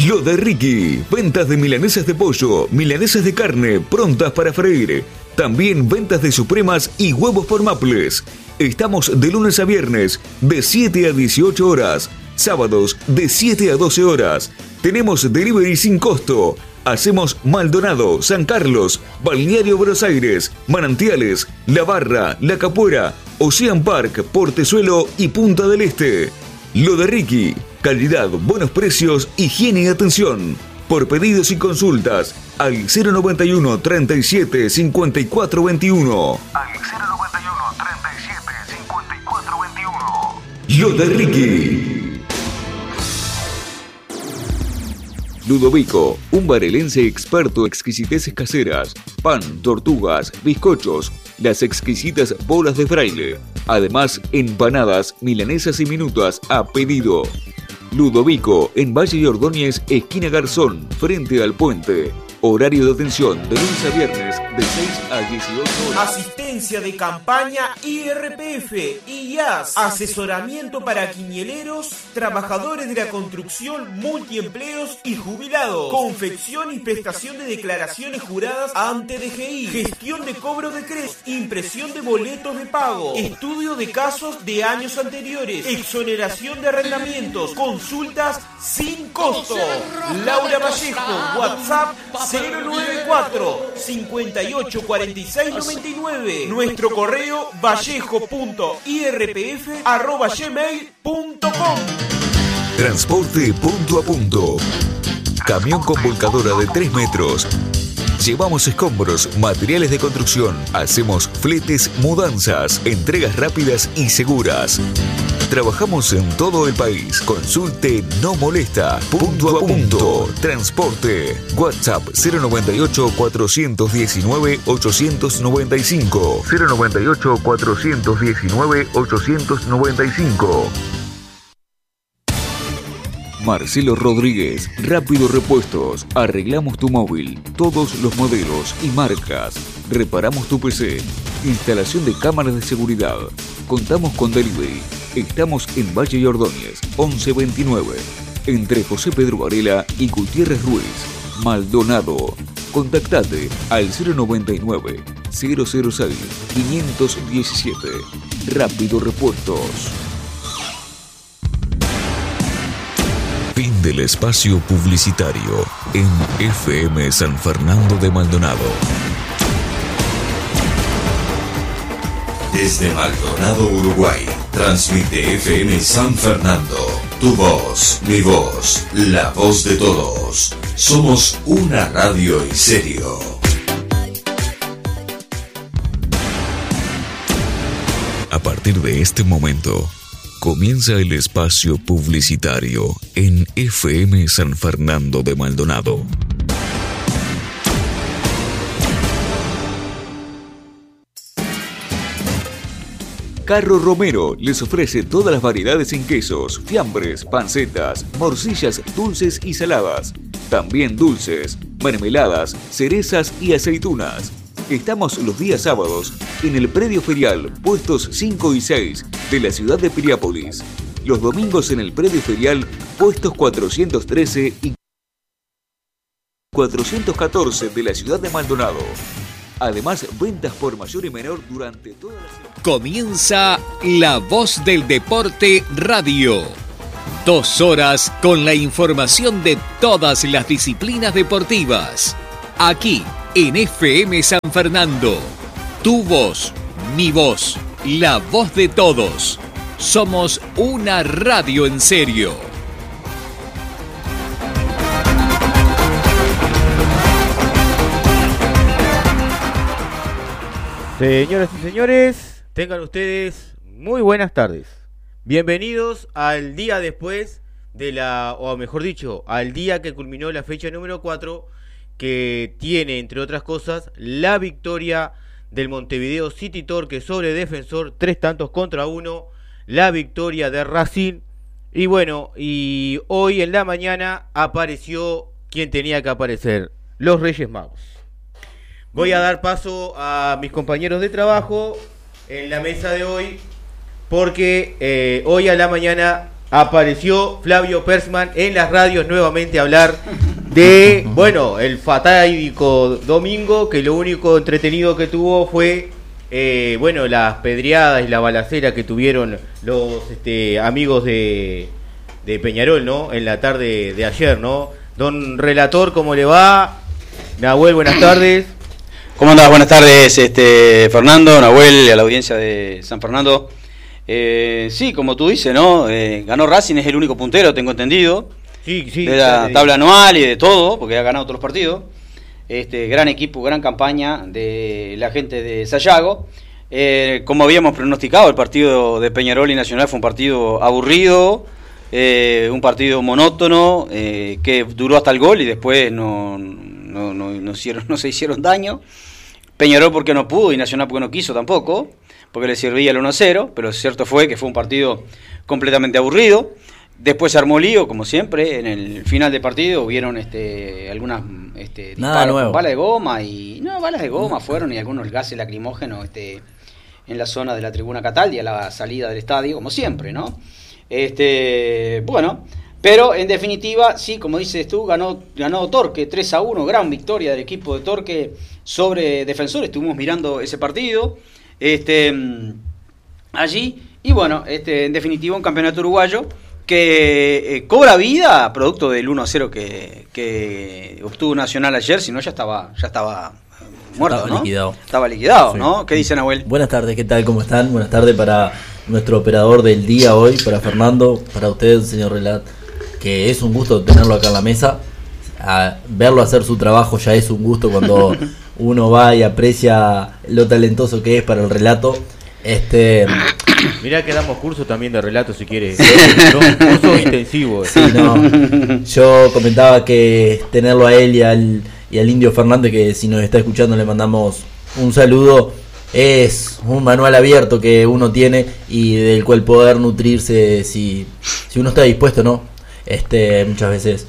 Lo de Ricky, ventas de milanesas de pollo, milanesas de carne, prontas para freír. También ventas de supremas y huevos por Maples. Estamos de lunes a viernes, de 7 a 18 horas. Sábados, de 7 a 12 horas. Tenemos delivery sin costo. Hacemos Maldonado, San Carlos, Balneario Buenos Aires, Manantiales, La Barra, La Capuera, Ocean Park, Portezuelo y Punta del Este. Lo de Ricky, calidad, buenos precios, higiene y atención. Por pedidos y consultas, al 091 37 54 21. Al 091 37 54 21. Lo de Ricky. Ludovico, un barelense experto en exquisiteces caseras, pan, tortugas, bizcochos, las exquisitas bolas de fraile. Además, empanadas, milanesas y minutas a pedido. Ludovico, en Valle de Ordóñez, esquina Garzón, frente al puente. Horario de atención de lunes a viernes de 6 a 18 horas. Asistencia de campaña IRPF, IAS, asesoramiento para quinieleros, trabajadores de la construcción, multiempleos y jubilados, confección y prestación de declaraciones juradas ante DGI, gestión de cobro de CRES, impresión de boletos de pago, estudio de casos de años anteriores, exoneración de arrendamientos, consultas sin costo. Laura Vallejo, WhatsApp 094 58 46 99. Nuestro correo vallejo.irpf@gmail.com. Transporte punto a punto. Camión con volcadora de 3 metros. Llevamos escombros, materiales de construcción. Hacemos fletes, mudanzas, entregas rápidas y seguras. Trabajamos en todo el país. Consulte No Molesta. Punto a punto. Transporte. WhatsApp 098 419 895. 098 419 895. Marcelo Rodríguez, Rápido Repuestos. Arreglamos tu móvil, todos los modelos y marcas. Reparamos tu PC. Instalación de cámaras de seguridad. Contamos con delivery. Estamos en Valle de Ordóñez, 1129. Entre José Pedro Varela y Gutiérrez Ruiz. Maldonado. Contactate al 099 006 517. Rápido Repuestos. Fin del espacio publicitario en FM San Fernando de Maldonado. Desde Maldonado, Uruguay, transmite FM San Fernando. Tu voz, mi voz, la voz de todos. Somos una radio en serio. A partir de este momento, comienza el espacio publicitario en FM San Fernando de Maldonado. Carro Romero les ofrece todas las variedades en quesos, fiambres, pancetas, morcillas dulces y saladas. También dulces, mermeladas, cerezas y aceitunas. Estamos los días sábados en el predio ferial, puestos 5 y 6 de la ciudad de Piriápolis. Los domingos en el predio ferial, puestos 413 y 414 de la ciudad de Maldonado. Además, ventas por mayor y menor durante toda la semana. Comienza La Voz del Deporte Radio. 2 horas con la información de todas las disciplinas deportivas. Aquí, en FM San Fernando. Tu voz, mi voz, la voz de todos. Somos una radio en serio. Señoras y señores, tengan ustedes muy buenas tardes. Bienvenidos al día después de o mejor dicho, al día que culminó la fecha número 4, que tiene, entre otras cosas, la victoria del Montevideo City Torque sobre Defensor, 3-1, la victoria de Racing. Y bueno, y hoy en la mañana apareció quien tenía que aparecer, los Reyes Magos. Voy a dar paso a mis compañeros de trabajo en la mesa de hoy, porque hoy a la mañana apareció Flavio Persman en las radios nuevamente a hablar de, bueno, el fatídico domingo, que lo único entretenido que tuvo fue, bueno, las pedreadas y la balacera que tuvieron los amigos de Peñarol, ¿no? En la tarde de ayer, ¿no? Don relator, ¿cómo le va? Nahuel, buenas tardes. ¿Cómo andás? Buenas tardes, Fernando, Nahuel, a la audiencia de San Fernando. Sí, como tú dices, ¿no? Ganó Racing, es el único puntero, tengo entendido. Sí, de la tabla anual y de todo, porque ha ganado todos los partidos. Gran equipo, gran campaña de la gente de Sayago. Como habíamos pronosticado, el partido de Peñarol y Nacional fue un partido aburrido, un partido monótono, que duró hasta el gol y después no se hicieron daño. Peñarol porque no pudo y Nacional porque no quiso tampoco, porque le servía el 1-0, pero cierto fue que fue un partido completamente aburrido. Después se armó lío, como siempre, en el final del partido hubieron algunas disparos con balas de goma balas de goma fueron y algunos gases lacrimógenos en la zona de la tribuna Cataldi a la salida del estadio, como siempre, ¿no? Bueno, pero en definitiva, sí, como dices tú, ganó Torque 3-1, gran victoria del equipo de Torque sobre Defensor. Estuvimos mirando ese partido allí, y bueno, en definitiva un campeonato uruguayo que cobra vida producto del 1-0 que obtuvo Nacional ayer, si no ya estaba muerto, estaba, ¿no? liquidado. Estaba liquidado, Sí. ¿no? ¿Qué dice Nahuel? Buenas tardes, ¿qué tal? ¿Cómo están? Buenas tardes para nuestro operador del día hoy, para Fernando, para usted, señor Relat, que es un gusto tenerlo acá en la mesa. Verlo hacer su trabajo ya es un gusto cuando uno va y aprecia lo talentoso que es para el relato. Mirá que damos curso también de relato si quieres. Curso intensivo. Sí, no. Yo comentaba que tenerlo a él y al Indio Fernández, que si nos está escuchando le mandamos un saludo, es un manual abierto que uno tiene y del cual poder nutrirse si uno está dispuesto, ¿no? Muchas veces.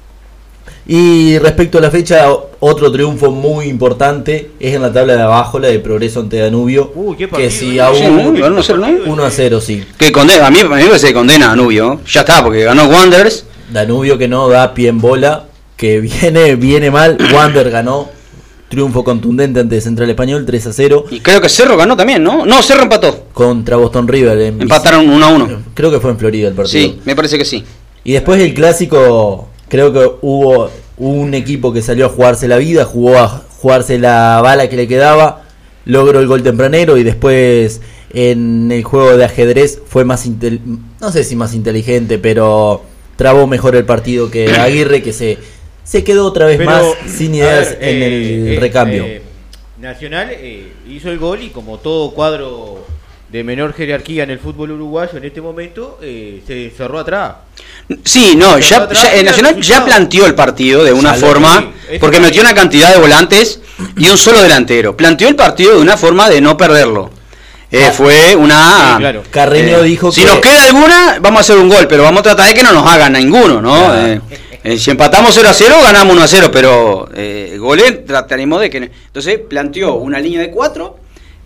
Y respecto a la fecha, otro triunfo muy importante es en la tabla de abajo, la de Progreso ante Danubio. ¿Qué partido? Que si aún 1-0, sí. Que condena, a mí me parece que condena a Danubio. Ya está, porque ganó Wanderers. Danubio que no da pie en bola, que viene mal. Wander ganó, triunfo contundente ante Central Español, 3-0. Y creo que Cerro ganó también, ¿no? No, Cerro empató. Contra Boston River. Empataron 1-1. Creo que fue en Florida el partido. Sí, me parece que sí. Y después el clásico, creo que hubo un equipo que salió a jugarse la vida, jugó a jugarse la bala que le quedaba, logró el gol tempranero y después en el juego de ajedrez fue no sé si más inteligente, pero trabó mejor el partido que Aguirre, que se quedó otra vez más sin ideas en el recambio. Nacional hizo el gol y como todo cuadro de menor jerarquía en el fútbol uruguayo en este momento se cerró atrás. Sí, no, ya el Nacional ya planteó el partido de una forma, porque metió una cantidad de volantes y un solo delantero. Planteó el partido de una forma de no perderlo. Fue una... Sí, claro. Carreño dijo si que... nos queda alguna, vamos a hacer un gol, pero vamos a tratar de que no nos hagan ninguno, ¿no? Claro. Si empatamos 0-0, ganamos 1-0, pero goles trataremos de que... Entonces planteó una línea de 4,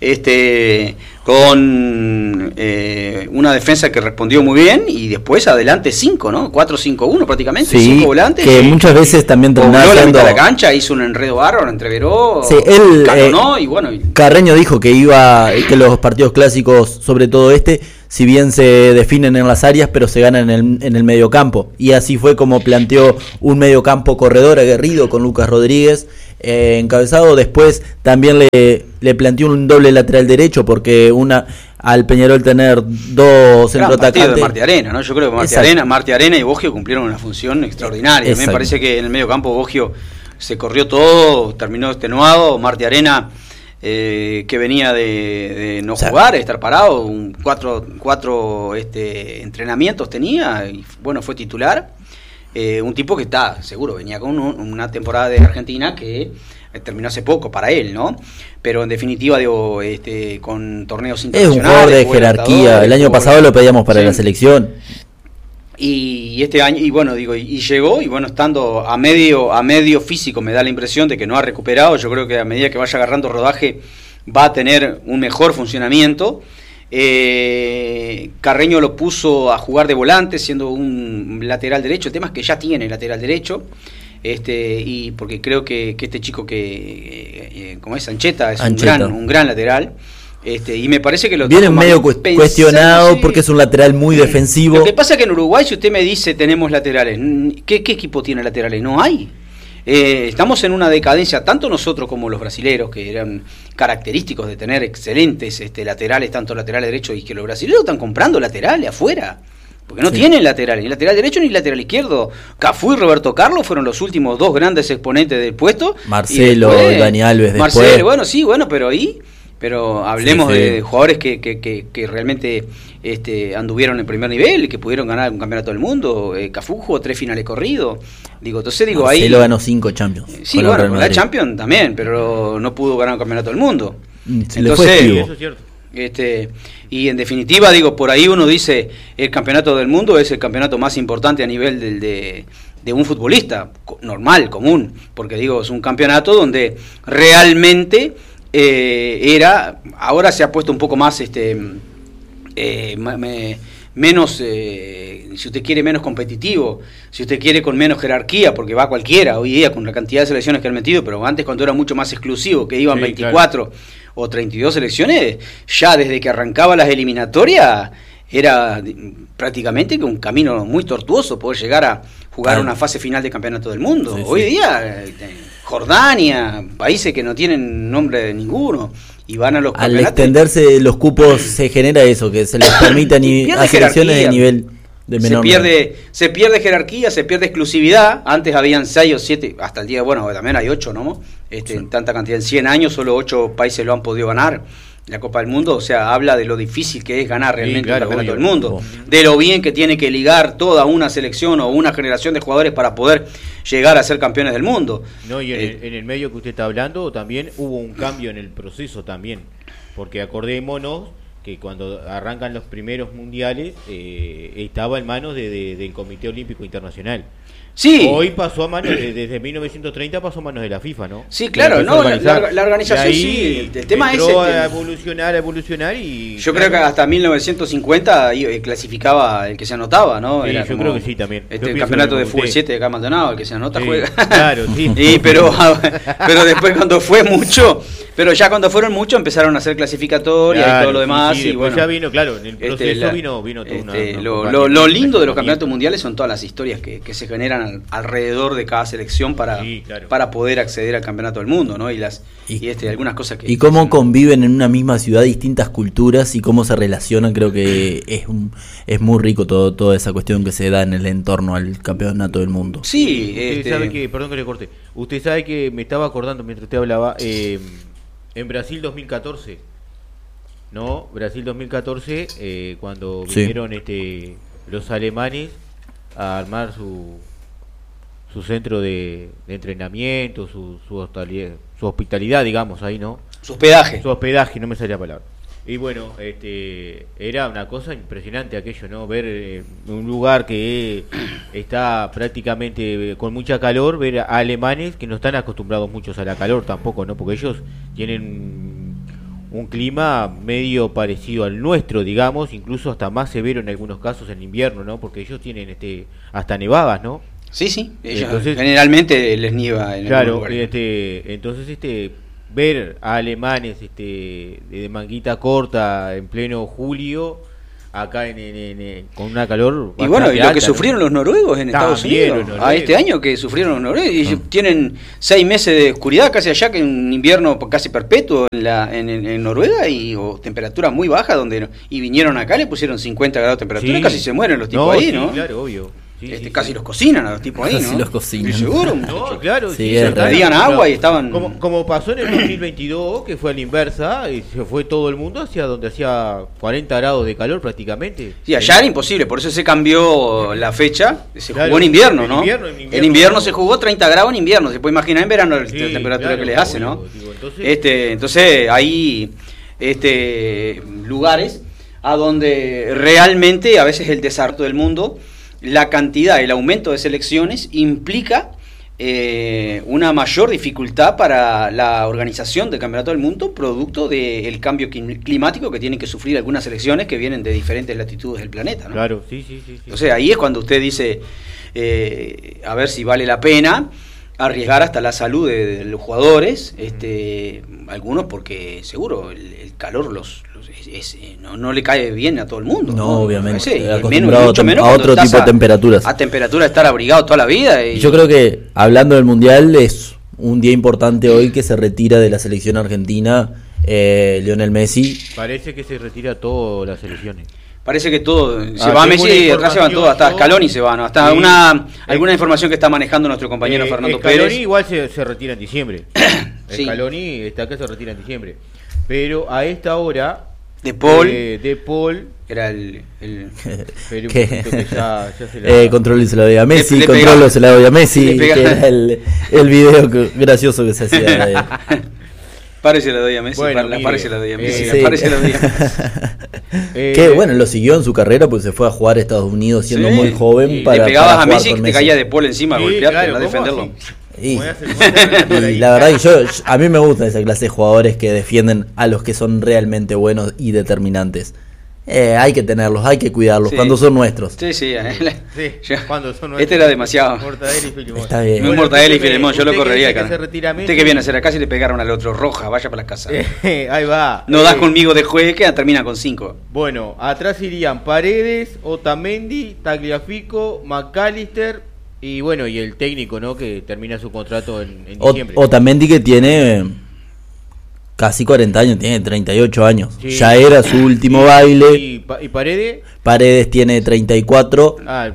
con una defensa que respondió muy bien y después adelante 5, ¿no? 4-5-1 prácticamente, 5 volantes. Que muchas veces también terminaba la siendo... mitad de la cancha, hizo un enredo bárbaro, entreveró, Sí, él, canonó y bueno... Carreño dijo que que los partidos clásicos, sobre todo si bien se definen en las áreas, pero se ganan en el mediocampo. Y así fue como planteó un mediocampo corredor aguerrido con Lucas Rodríguez encabezado. Después también le planteó un doble lateral derecho, porque al Peñarol tener dos centroatacantes de Marti Arena, ¿no? Yo creo que Marti Arena y Boggio cumplieron una función extraordinaria. Me parece que en el mediocampo Boggio se corrió todo, terminó extenuado. Marti Arena, que venía de no jugar, de estar parado, cuatro entrenamientos tenía y bueno, fue titular. Un tipo que seguro venía con una temporada de Argentina que terminó hace poco para él, ¿no? Pero en definitiva, digo, con torneos internacionales. Es un jugador de jerarquía. El año pasado lo pedíamos para la selección. Y este año, y bueno, digo, y llegó, y bueno, estando a medio físico, me da la impresión de que no ha recuperado. Yo creo que a medida que vaya agarrando rodaje va a tener un mejor funcionamiento. Carreño lo puso a jugar de volante, siendo un lateral derecho. El tema es que ya tiene lateral derecho. Y porque creo que este chico como es Ancheta, es un gran lateral. Y me parece que lo viene medio cuestionado, sí, porque es un lateral muy defensivo. Lo que pasa es que en Uruguay, si usted me dice tenemos laterales, ¿qué equipo tiene laterales? No hay. Estamos en una decadencia, tanto nosotros como los brasileros, que eran característicos de tener excelentes laterales, tanto lateral derecho, y que los brasileros están comprando laterales afuera, porque no tienen laterales, ni lateral derecho ni lateral izquierdo. Cafú y Roberto Carlos fueron los últimos dos grandes exponentes del puesto. Marcelo, y Dani Alves después. Marcelo, pero hablemos de jugadores que realmente anduvieron en primer nivel y que pudieron ganar un campeonato del mundo. Cafú jugó 3 finales corridos. Marcelo ahí ganó 5 Champions. Sí, con la Champions también, pero no pudo ganar un campeonato del mundo. Eso es cierto. Y en definitiva, por ahí uno dice, el campeonato del mundo es el campeonato más importante a nivel de un futbolista normal, común, porque es un campeonato donde realmente ahora se ha puesto un poco más menos, si usted quiere, menos competitivo, si usted quiere, con menos jerarquía, porque va cualquiera hoy día con la cantidad de selecciones que han metido, pero antes, cuando era mucho más exclusivo, que iban 24 o 32 selecciones, ya desde que arrancaba las eliminatorias era prácticamente un camino muy tortuoso poder llegar a jugar una fase final de campeonato del mundo. Hoy día Jordania, países que no tienen nombre de ninguno, y van a los campeonatos. Al extenderse los cupos se genera eso, que se les permite a selecciones de nivel de menor. Se pierde jerarquía, se pierde exclusividad. Antes habían 6 o 7, hasta el día, también hay 8, ¿no? En tanta cantidad, en 100 años solo 8 países lo han podido ganar la Copa del Mundo. O sea, habla de lo difícil que es ganar realmente el campeonato del mundo, de lo bien que tiene que ligar toda una selección o una generación de jugadores para poder llegar a ser campeones del mundo. No, y en el medio que usted está hablando también hubo un cambio en el proceso también, porque acordémonos que cuando arrancan los primeros mundiales estaba en manos del Comité Olímpico Internacional. Sí. Hoy pasó a manos, desde 1930 pasó a manos de la FIFA, ¿no? Sí, claro, la organización sí. El tema es a evolucionar y... Yo creo que hasta 1950 clasificaba el que se anotaba, ¿no? Sí, yo creo que sí también. El campeonato de fútbol 7 de acá Maldonado, el que se anota juega. Claro, sí. Pero después cuando fueron muchos empezaron a hacer clasificatorias y todo lo demás. Sí, y ya vino, en el proceso vino todo lo lindo de los campeonatos mundiales son todas las historias que se generan alrededor de cada selección para poder acceder al campeonato del mundo, ¿no? Y algunas cosas que... Y cómo conviven en una misma ciudad distintas culturas y cómo se relacionan. Creo que es muy rico toda esa cuestión que se da en el entorno al campeonato del mundo. Sí. Usted sabe que, perdón que le corte, usted sabe que me estaba acordando mientras usted hablaba, en Brasil 2014, ¿no? Brasil 2014, cuando vinieron los alemanes a armar su centro de entrenamiento, su hospitalidad, digamos, ahí, ¿no? Su hospedaje, no me salía la palabra. Y bueno, era una cosa impresionante aquello, ¿no? Ver un lugar que está prácticamente con mucha calor, ver a alemanes que no están acostumbrados muchos a la calor tampoco, ¿no? Porque ellos tienen un clima medio parecido al nuestro, digamos, incluso hasta más severo en algunos casos en invierno, ¿no? Porque ellos tienen hasta nevadas, ¿no? Sí, ellos generalmente les nieva en el lugar. Entonces ver a alemanes de manguita corta en pleno julio acá con una calor y bueno, y lo que sufrieron los noruegos en Estados Unidos este año, que sufrieron los noruegos y tienen 6 meses de oscuridad casi allá, que un invierno casi perpetuo en Noruega, o temperatura muy baja y vinieron acá, le pusieron 50 grados de temperatura, casi se mueren los tipos ahí, ¿no? Claro, obvio. Casi los cocinan a los tipos ahí, ¿no? Casi los cocinan. ¿Seguro? No, claro. Pedían agua y estaban... Como pasó en el 2022, que fue a la inversa, y se fue todo el mundo hacia donde hacía 40 grados de calor prácticamente. Sí, allá era imposible, por eso se cambió la fecha, se jugó en invierno, ¿no? En invierno se jugó 30 grados en invierno, se puede imaginar en verano la temperatura que les hace, ¿no? Entonces hay lugares a donde realmente a veces el desarrollo del mundo, la cantidad, el aumento de selecciones implica una mayor dificultad para la organización del Campeonato del Mundo, producto del cambio climático que tienen que sufrir algunas selecciones que vienen de diferentes latitudes del planeta, ¿no? Claro, sí. Entonces ahí es cuando usted dice, a ver si vale la pena arriesgar hasta la salud de los jugadores, algunos porque seguro el calor no le cae bien a todo el mundo. No, obviamente. Acostumbrado mucho menos a otro tipo de temperaturas. A temperatura de estar abrigado toda la vida. Y yo creo que, hablando del Mundial, es un día importante hoy que se retira de la selección argentina Lionel Messi. Parece que se retira todas las selecciones. Parece que todo se va Messi y atrás se van todos, hasta Scaloni se va, ¿no? Hasta alguna información que está manejando nuestro compañero Fernando Scaloni Pérez. Igual se retira en diciembre. Sí. Scaloni está acá, se retira en diciembre. Pero a esta hora De Paul era el pero que ya se la... control se la doy a Messi, control se la doy a Messi, que era el video gracioso que se hacía. Parece la doy a Messi, parece la doy a Messi, parece la doy a Messi. Que bueno, lo siguió en su carrera, pues se fue a jugar a Estados Unidos siendo muy joven. Y le pegabas a Messi que te caía de Paul encima a golpearte, a defenderlo. Y la verdad que a mí me gusta esa clase de jugadores que defienden a los que son realmente buenos y determinantes. Hay que tenerlos, hay que cuidarlos cuando son nuestros. Sí, cuando son nuestros. Este era demasiado. Mortadelo y Filemón. Está bien. Bueno, Mortadelo y Filemón, yo lo correría acá. Usted que viene a hacer acá si le pegaron al otro, roja, vaya para la casa. Ahí va. No das conmigo de juegue que termina con 5. Bueno, atrás irían Paredes, Otamendi, Tagliafico, McAllister y bueno, y el técnico, ¿no? Que termina su contrato en diciembre. Otamendi que tiene casi 40 años, tiene 38 años. Sí. Ya era su último baile. ¿Y Paredes? Paredes tiene 34.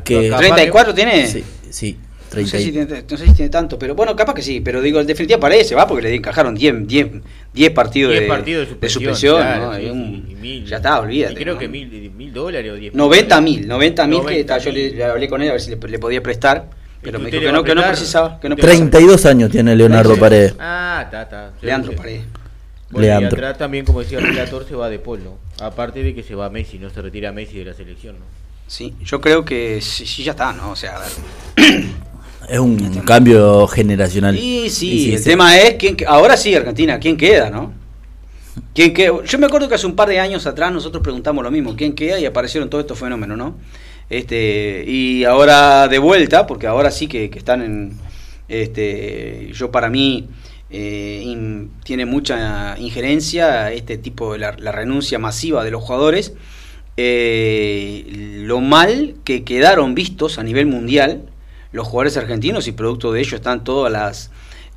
¿34 tiene? Sí. No sé si tiene tanto, pero bueno, capaz que sí. Pero digo, en definitiva Paredes se va porque le encajaron 10 partidos de suspensión. Claro, ¿no? Ya está, olvídate. Y creo ¿no? que $1.000 o $10.000. 90.000 que yo le hablé con él a ver si le podía prestar. Pero me dijo que no precisaba. Que no 32 años tiene Leonardo Paredes. Está. Leandro Paredes. Bueno, y atrás también, como decía el relator, se va De Paul, ¿no? Aparte de que se va Messi, no se retira Messi de la selección, ¿no? Sí, yo creo que sí ya está, ¿no? O sea, a ver. Es un cambio generacional. Sí, el tema es ahora sí Argentina, ¿quién queda, no? Yo me acuerdo que hace un par de años atrás nosotros preguntamos lo mismo, ¿quién queda? Y aparecieron todos estos fenómenos, ¿no? Y ahora de vuelta, porque ahora sí que están en yo para mí tiene mucha injerencia este tipo de la renuncia masiva de los jugadores, lo mal que quedaron vistos a nivel mundial los jugadores argentinos, y producto de ello están todas las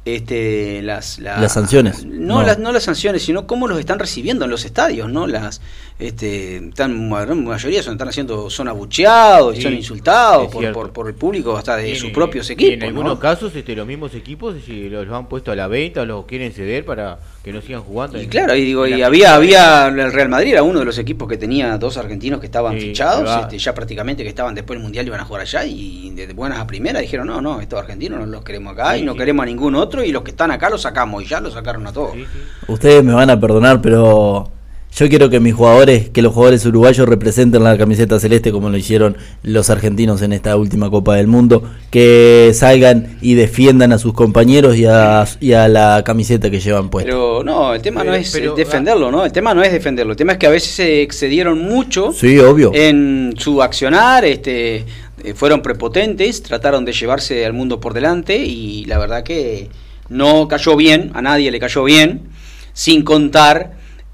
sanciones. No las sanciones, sino cómo los están recibiendo en los estadios, ¿no? La mayoría son abucheados y son insultados por el público hasta de sus propios equipos. Y en algunos casos los mismos equipos los han puesto a la venta o los quieren ceder para que no sigan jugando. Y claro, había el Real Madrid, era uno de los equipos que tenía 2 argentinos que estaban fichados, ya prácticamente que estaban después del Mundial iban a jugar allá, y de buenas a primeras dijeron no, estos argentinos no los queremos acá y no queremos a ningún otro, y los que están acá los sacamos, y ya los sacaron a todos. Ustedes me van a perdonar, pero yo quiero que los jugadores uruguayos representen la camiseta celeste como lo hicieron los argentinos en esta última Copa del Mundo, que salgan y defiendan a sus compañeros y a la camiseta que llevan puesta. Pero no, el tema no es defenderlo, ¿no? El tema no es defenderlo, el tema es que a veces se excedieron mucho obvio, en su accionar, fueron prepotentes, trataron de llevarse al mundo por delante, y la verdad que no cayó bien, a nadie le cayó bien, sin contar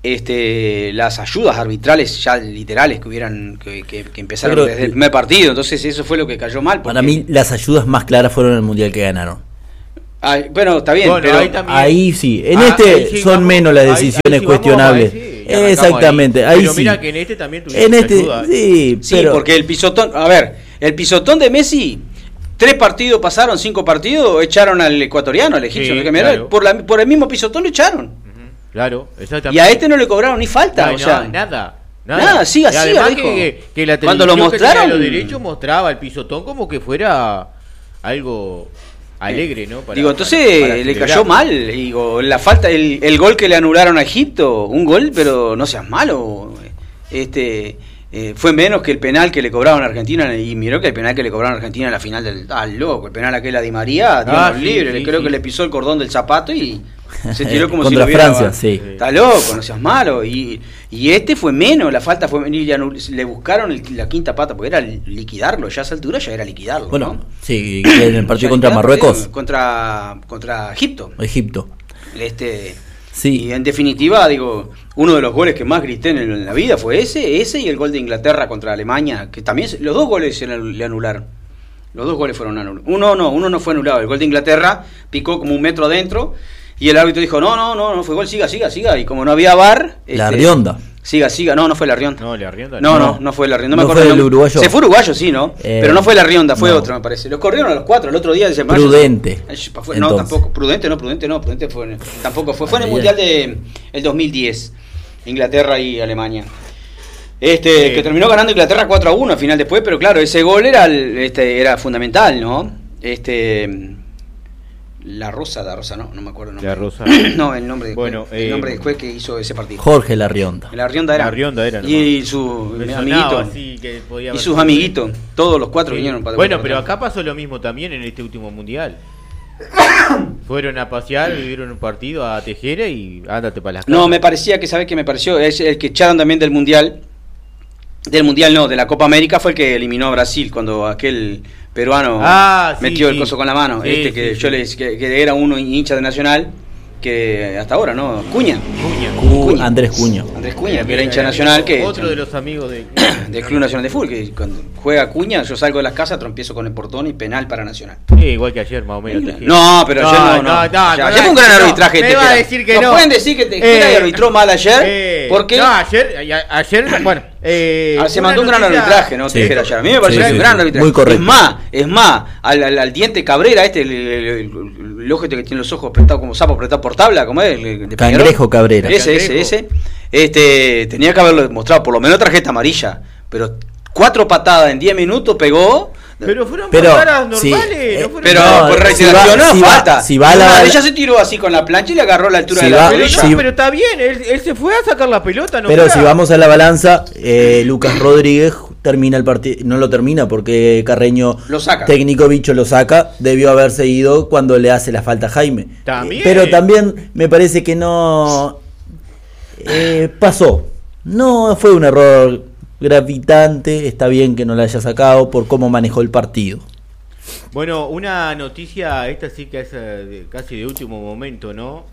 las ayudas arbitrales ya literales que empezaron desde el primer partido. Entonces eso fue lo que cayó mal. Para mí las ayudas más claras fueron en el Mundial que ganaron. Bueno, está bien, pero ahí sí, son menos las decisiones cuestionables. Exactamente, pero mira que en este también tuvieron ayuda. Sí, porque el pisotón de Messi, 3 partidos pasaron, 5 partidos, echaron al ecuatoriano, al egipcio, claro. por el mismo pisotón lo echaron. Claro, exactamente. Y a no le cobraron ni falta, nada, sí, así. Además que la cuando lo mostraron, los derechos mostraba el pisotón como que fuera algo alegre, ¿no? Entonces le cayó mal. La falta, el gol que le anularon a Egipto, un gol, pero no seas malo. fue menos que el penal que le cobraron a Argentina, y miró que el penal que le cobraron a Argentina en la final del loco, el penal aquel a Di María, libre, creo que le pisó el cordón del zapato y se tiró como si lo hubiera. Francia, sí. Está loco, no seas malo. Y este fue menos, la falta fue menos, y le buscaron la quinta pata, porque era liquidarlo, ya a esa altura ya era liquidarlo. Bueno, ¿no? Sí, en el partido contra Marruecos. Contra Egipto. Sí. Y en definitiva, digo, uno de los goles que más grité en la vida fue ese y el gol de Inglaterra contra Alemania, que también los dos goles le anularon. Los dos goles fueron anulados. Uno no fue anulado. El gol de Inglaterra picó como 1 metro adentro y el árbitro dijo, no fue gol, siga. Y como no había VAR... La Rionda. Siga, no fue la Rionda. No, la Rionda. No fue la Rionda. No fue el uruguayo. Se fue uruguayo, sí, ¿no? Pero no fue la Rionda, fue otro, me parece. Los corrieron a los 4, el otro día de semana. Prudente. No, tampoco. Prudente fue. Tampoco fue. Fue en el Mundial del 2010. Inglaterra y Alemania. Que terminó ganando Inglaterra 4-1 al final después, pero claro, ese gol era fundamental, ¿no? La Rosa, no me acuerdo el nombre. La Rosa. No, el nombre de el nombre del juez que hizo ese partido. Jorge La Rionda. La Rionda era. Y su amiguito. Y sus amiguitos, todos los 4 vinieron para. Bueno, pero acá pasó lo mismo también en este último mundial. Fueron a pasear, vivieron un partido a Tejera y ándate para las casas. No, me parecía que, ¿sabes qué me pareció? Es el que echaron también del mundial. Del mundial no, de la Copa América fue el que eliminó a Brasil cuando aquel peruano metió el coso con la mano. Que era uno hincha de Nacional, que hasta ahora, ¿no? Cuña. Andrés Cuña, que era hincha de Nacional, que otro de los amigos del Club Nacional de Fútbol, que cuando juega Cuña, yo salgo de las casas, trompiezo con el portón y penal para Nacional. Igual que ayer, más o menos. No, pero ayer no. Ayer fue un gran arbitraje. Me va a decir que no. Pueden decir que Tejera arbitró mal ayer, porque ayer, bueno, se mandó un gran arbitraje, ¿no? Tejera ayer. A mí me pareció un gran arbitraje. Muy correcto. Es más, al diente Cabrera, el ojete que tiene los ojos apretados como sapo apretado por tabla, como es el de Cangrejo Cabrera. Ese. Tenía que haberlo mostrado por lo menos tarjeta amarilla, pero 4 patadas en 10 minutos pegó. Pero fueron patadas normales, pero por reiteración falta. Ella se tiró así con la plancha y le agarró la altura de la pelota. Pero está bien, él se fue a sacar la pelota, no. Pero si vamos a la balanza, Lucas Rodríguez termina el partido, no lo termina porque Carreño, técnico bicho, lo saca. Debió haberse ido cuando le hace la falta a Jaime. Pero también me parece que no pasó. No fue un error gravitante, está bien que no la haya sacado por cómo manejó el partido. Bueno, una noticia, esta sí que es casi de último momento, ¿no?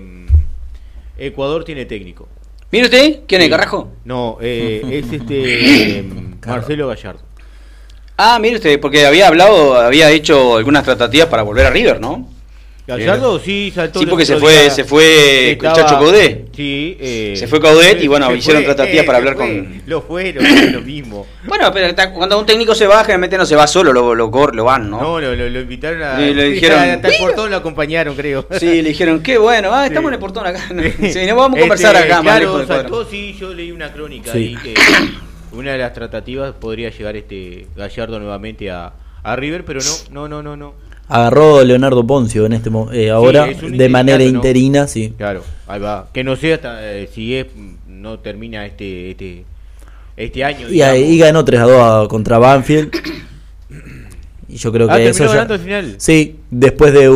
Ecuador tiene técnico. ¿Mire usted? ¿Quién es, Carrajo? No, es Marcelo Gallardo. Mire usted, porque había hecho algunas tratativas para volver a River, ¿no? Gallardo sí saltó. Sí, porque se fue el Chacho Coudet. Sí, se fue Coudet y bueno, hicieron tratativas para hablar con. Lo mismo. Bueno, pero cuando un técnico se va, generalmente no se va solo, lo van, ¿no? No, lo invitaron a. Le dijeron. Hasta el portón lo acompañaron, creo. Sí, le dijeron, qué bueno, estamos en el portón acá. Sí, nos vamos a conversar acá, claro, saltó, sí, yo leí una crónica ahí que una de las tratativas podría llegar Gallardo nuevamente a River, pero no. Agarró Leonardo Poncio en ahora de manera interina, sí. Claro, ahí va. Que no sé hasta si no termina este año. Y ganó 3-2 contra Banfield. Y yo creo que eso ya. Al final. Sí, después de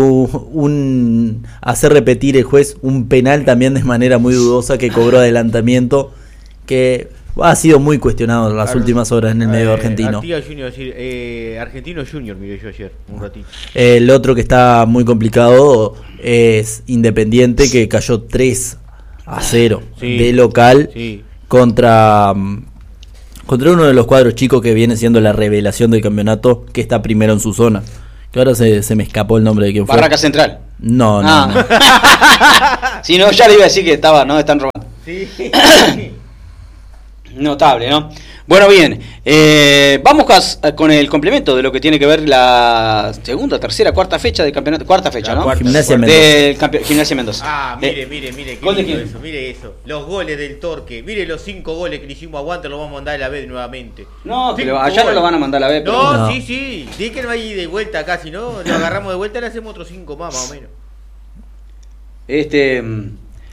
un hacer repetir el juez un penal también de manera muy dudosa que cobró adelantamiento, que ha sido muy cuestionado en las últimas horas en el medio argentino. Argentino Junior, miré yo ayer, un ratito. El otro que está muy complicado es Independiente, que cayó 3-0 de local contra uno de los cuadros chicos que viene siendo la revelación del campeonato, que está primero en su zona. Que ahora se me escapó el nombre de quién fue. Barraca Central. No. Si no, ya le iba a decir que están robando. Sí. Notable, ¿no? Bueno, bien, vamos con el complemento de lo que tiene que ver la segunda, tercera, cuarta fecha del campeonato. Cuarta fecha, ¿no? Gimnasia Mendoza. Gimnasia Mendoza. Mire, eso, mire eso. Los goles del Torque, mire los 5 goles que le hicimos a Guante, los vamos a mandar a la vez nuevamente. No, pero allá no lo van a mandar a la vez. No, sí, di que no hay de vuelta acá, si no, lo agarramos de vuelta y le hacemos otros 5 más o menos.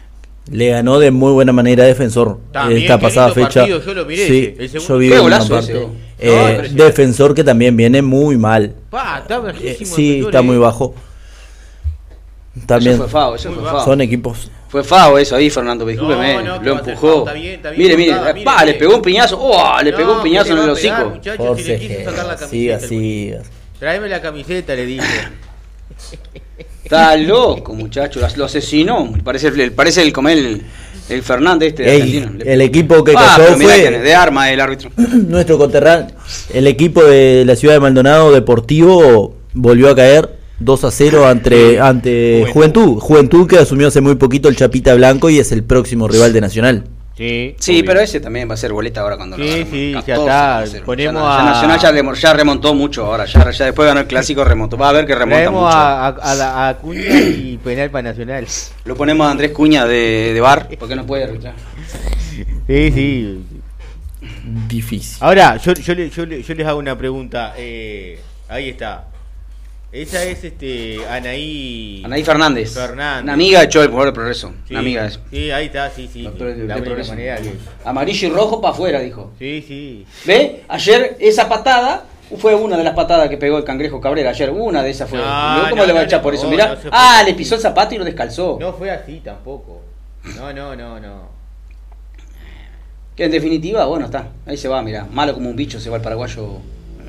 Le ganó de muy buena manera a Defensor También, esta pasada fecha. Partido, yo lo miré. Sí, el segundo. yo vi Qué una golazo parte. ese, Defensor que también viene muy mal. Está bajísimo. Sí, Defensor, está muy bajo. También Eso fue FAO. son equipos. Fue FAO eso ahí, Fernando, discúlpeme, No, lo va a ser empujó. FAO, está bien Mire, cortada, mire, le mire. pegó un piñazo, le pegó un piñazo en el hocico. Muchachos, si le quiso sacar la camiseta. Siga. Tráeme la camiseta, le dije. Está loco, muchacho, lo asesinó. Parece el Fernández argentino. El equipo que pero cayó mirá fue quién es, de arma el árbitro. nuestro conterráneo. El equipo de la ciudad de Maldonado Deportivo volvió a caer 2-0 ante Juventud que asumió hace muy poquito el Chapita Blanco y es el próximo rival de Nacional. Sí, Sí, pero ese también va a ser boleta ahora cuando lo agarremos. sí, 14, ya está. va a ser. Ponemos ya a... Nacional ya remontó mucho ahora, ya después ganó el clásico, remontó. Va a ver que remonta Traemos mucho. a Acuña y penal para Nacional. Lo ponemos a Andrés Cuña de bar, porque no puede arbitrar. Sí. Difícil. Ahora, yo les hago una pregunta. Ahí está. Esa es Anaí Fernández. Fernández. Una amiga de Cho, el jugador de Progreso. Sí, una amiga es. Sí, ahí está, sí. Doctor de La única Progreso. manera que... Amarillo y rojo para afuera, dijo. Sí. ¿Ve? Ayer esa patada fue una de las patadas que pegó el Cangrejo Cabrera. Ayer una de esas fue. No, ¿Cómo le va a echar por eso? Mirá. Le pisó el zapato y lo descalzó. No fue así tampoco. No. Que en definitiva, bueno, está. Ahí se va, mirá. Malo como un bicho se va el paraguayo.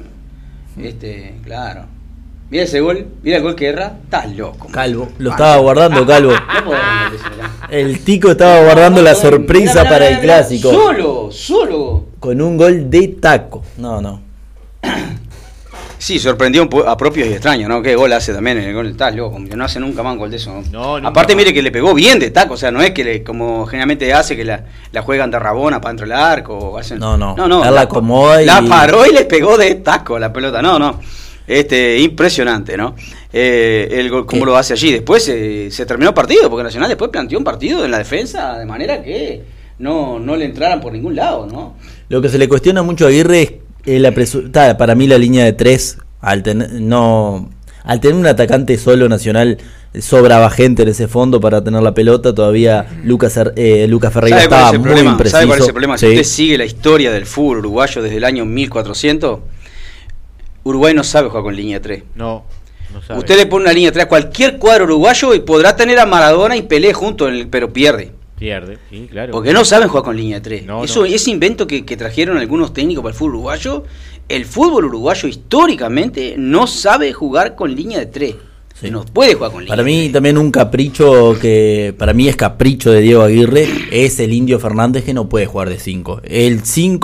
Claro. Mira ese gol, mira el gol que erra. Estás loco. Calvo, lo estaba guardando Calvo. No podés rendirle ese, mirá. El Tico estaba guardando la sorpresa Mirá, para el mirá. clásico. Solo. Con un gol de taco. No. Sí, sorprendió a propios y extraños, ¿no? Qué gol hace también el gol. Estás loco, no hace nunca más un gol de eso. No, nunca aparte, más. mire que le pegó bien de taco, o sea, no es que como generalmente hace que la juegan de rabona para dentro del arco. O hacen... No. No, Él la acomoda y... La paró y le pegó de taco a la pelota. No. Impresionante, ¿no? El gol, cómo lo hace allí. Después se terminó el partido, porque Nacional después planteó un partido en la defensa de manera que no le entraran por ningún lado, ¿no? Lo que se le cuestiona mucho a Aguirre es para mí la línea de 3, al tener un atacante solo Nacional, sobraba gente en ese fondo para tener la pelota. Todavía Lucas Ferreira estaba muy impreciso. ¿Sabe cuál es el problema? Sí. Si usted sigue la historia del fútbol uruguayo desde el año 1400, Uruguay no sabe jugar con línea 3. No sabe. Usted le pone una línea 3 a cualquier cuadro uruguayo y podrá tener a Maradona y Pelé juntos, pero pierde. Pierde, sí, claro. Porque no saben jugar con línea 3. No. Ese invento que trajeron algunos técnicos para el fútbol uruguayo, el fútbol uruguayo históricamente no sabe jugar con línea de 3. Sí. No puede jugar con línea Para de mí 3. también un capricho que para mí es capricho de Diego Aguirre es el Indio Fernández, que no puede jugar de 5. El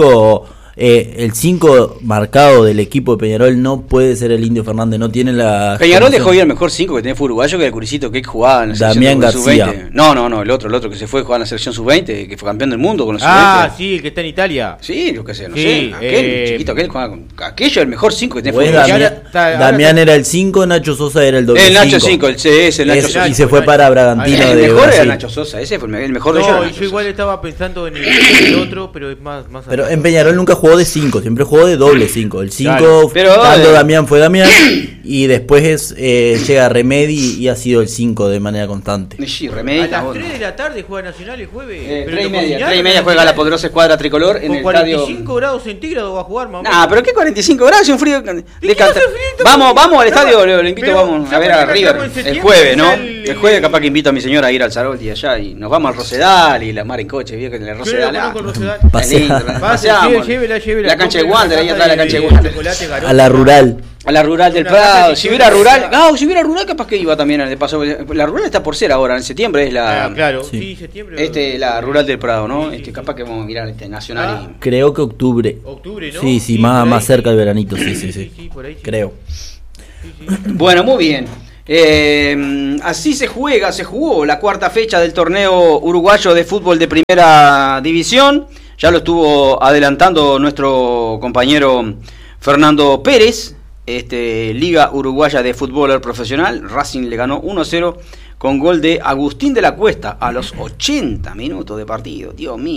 5 marcado del equipo de Peñarol no puede ser el Indio Fernández, no tiene la... Peñarol dejó ir el mejor 5 que tenía fútbol uruguayo, que era el Curisito que jugaba en la Damián selección García. sub-20. No, el otro que se fue a jugar en la selección sub-20, que fue campeón del mundo con los Ah, sub-20. sí, el que está en Italia. Sí, yo qué sé, no Sí, sé. Aquel chiquito, aquel jugaba con... Aquello era el mejor 5 que tenía Pues fútbol uruguayo. Damián era el 5, Nacho Sosa era el doble El Nacho 5. 5, el Nacho Sosa. Y se fue para Bragantino El de mejor era Brasil. Nacho Sosa, ese fue el mejor de ellos. No, era yo Nacho igual Sosa. estaba pensando en el otro, pero es más Pero atrás. en Peñarol nunca jugó de 5, siempre jugó de doble 5. El 5, Claro. Pero, tanto Damián fue Damián, y después llega Remedi y ha sido el 5 de manera constante. Sí, A remedita, las bueno. 3 de la tarde juega Nacional el jueves. 3 y media juega la poderosa escuadra tricolor en con el 45 estadio. grados centígrados va a jugar, mamá. Nah, pero ¿qué 45 grados? Es un frío de qué canta. hace frío? Vamos al No, estadio, le invito, pero vamos a ya ver a porque River estamos en el septiembre, jueves, ¿no? ya El jueves capaz que invito a mi señora a ir al Zarolti allá y nos vamos al Rosedal y la mar en coche, vio que en el Yo la Rosedal. conozco el Rosedal. Pasea. Paseamos. Llévela. La cancha de Wander, ahí atrás de la cancha de Wander. Wander. A la rural. A la rural del Una casa Prado. que Si yo hubiera no rural, sabía. si hubiera rural capaz que iba también de paso. La rural está por ser ahora, en septiembre es la Claro, Sí. sí, septiembre. la rural del Prado, ¿no? Sí, sí, Capaz que vamos a mirar nacional y Creo que octubre. Octubre, ¿no? Sí, por ahí, más sí. cerca del veranito, sí. Sí, por ahí sí. Creo. Bueno, muy bien. Así se jugó la cuarta fecha del torneo uruguayo de fútbol de primera división. Ya lo estuvo adelantando nuestro compañero Fernando Pérez. Liga Uruguaya de Fútbol Profesional. Racing le ganó 1-0 con gol de Agustín de la Cuesta a los 80 minutos de partido. Dios mío.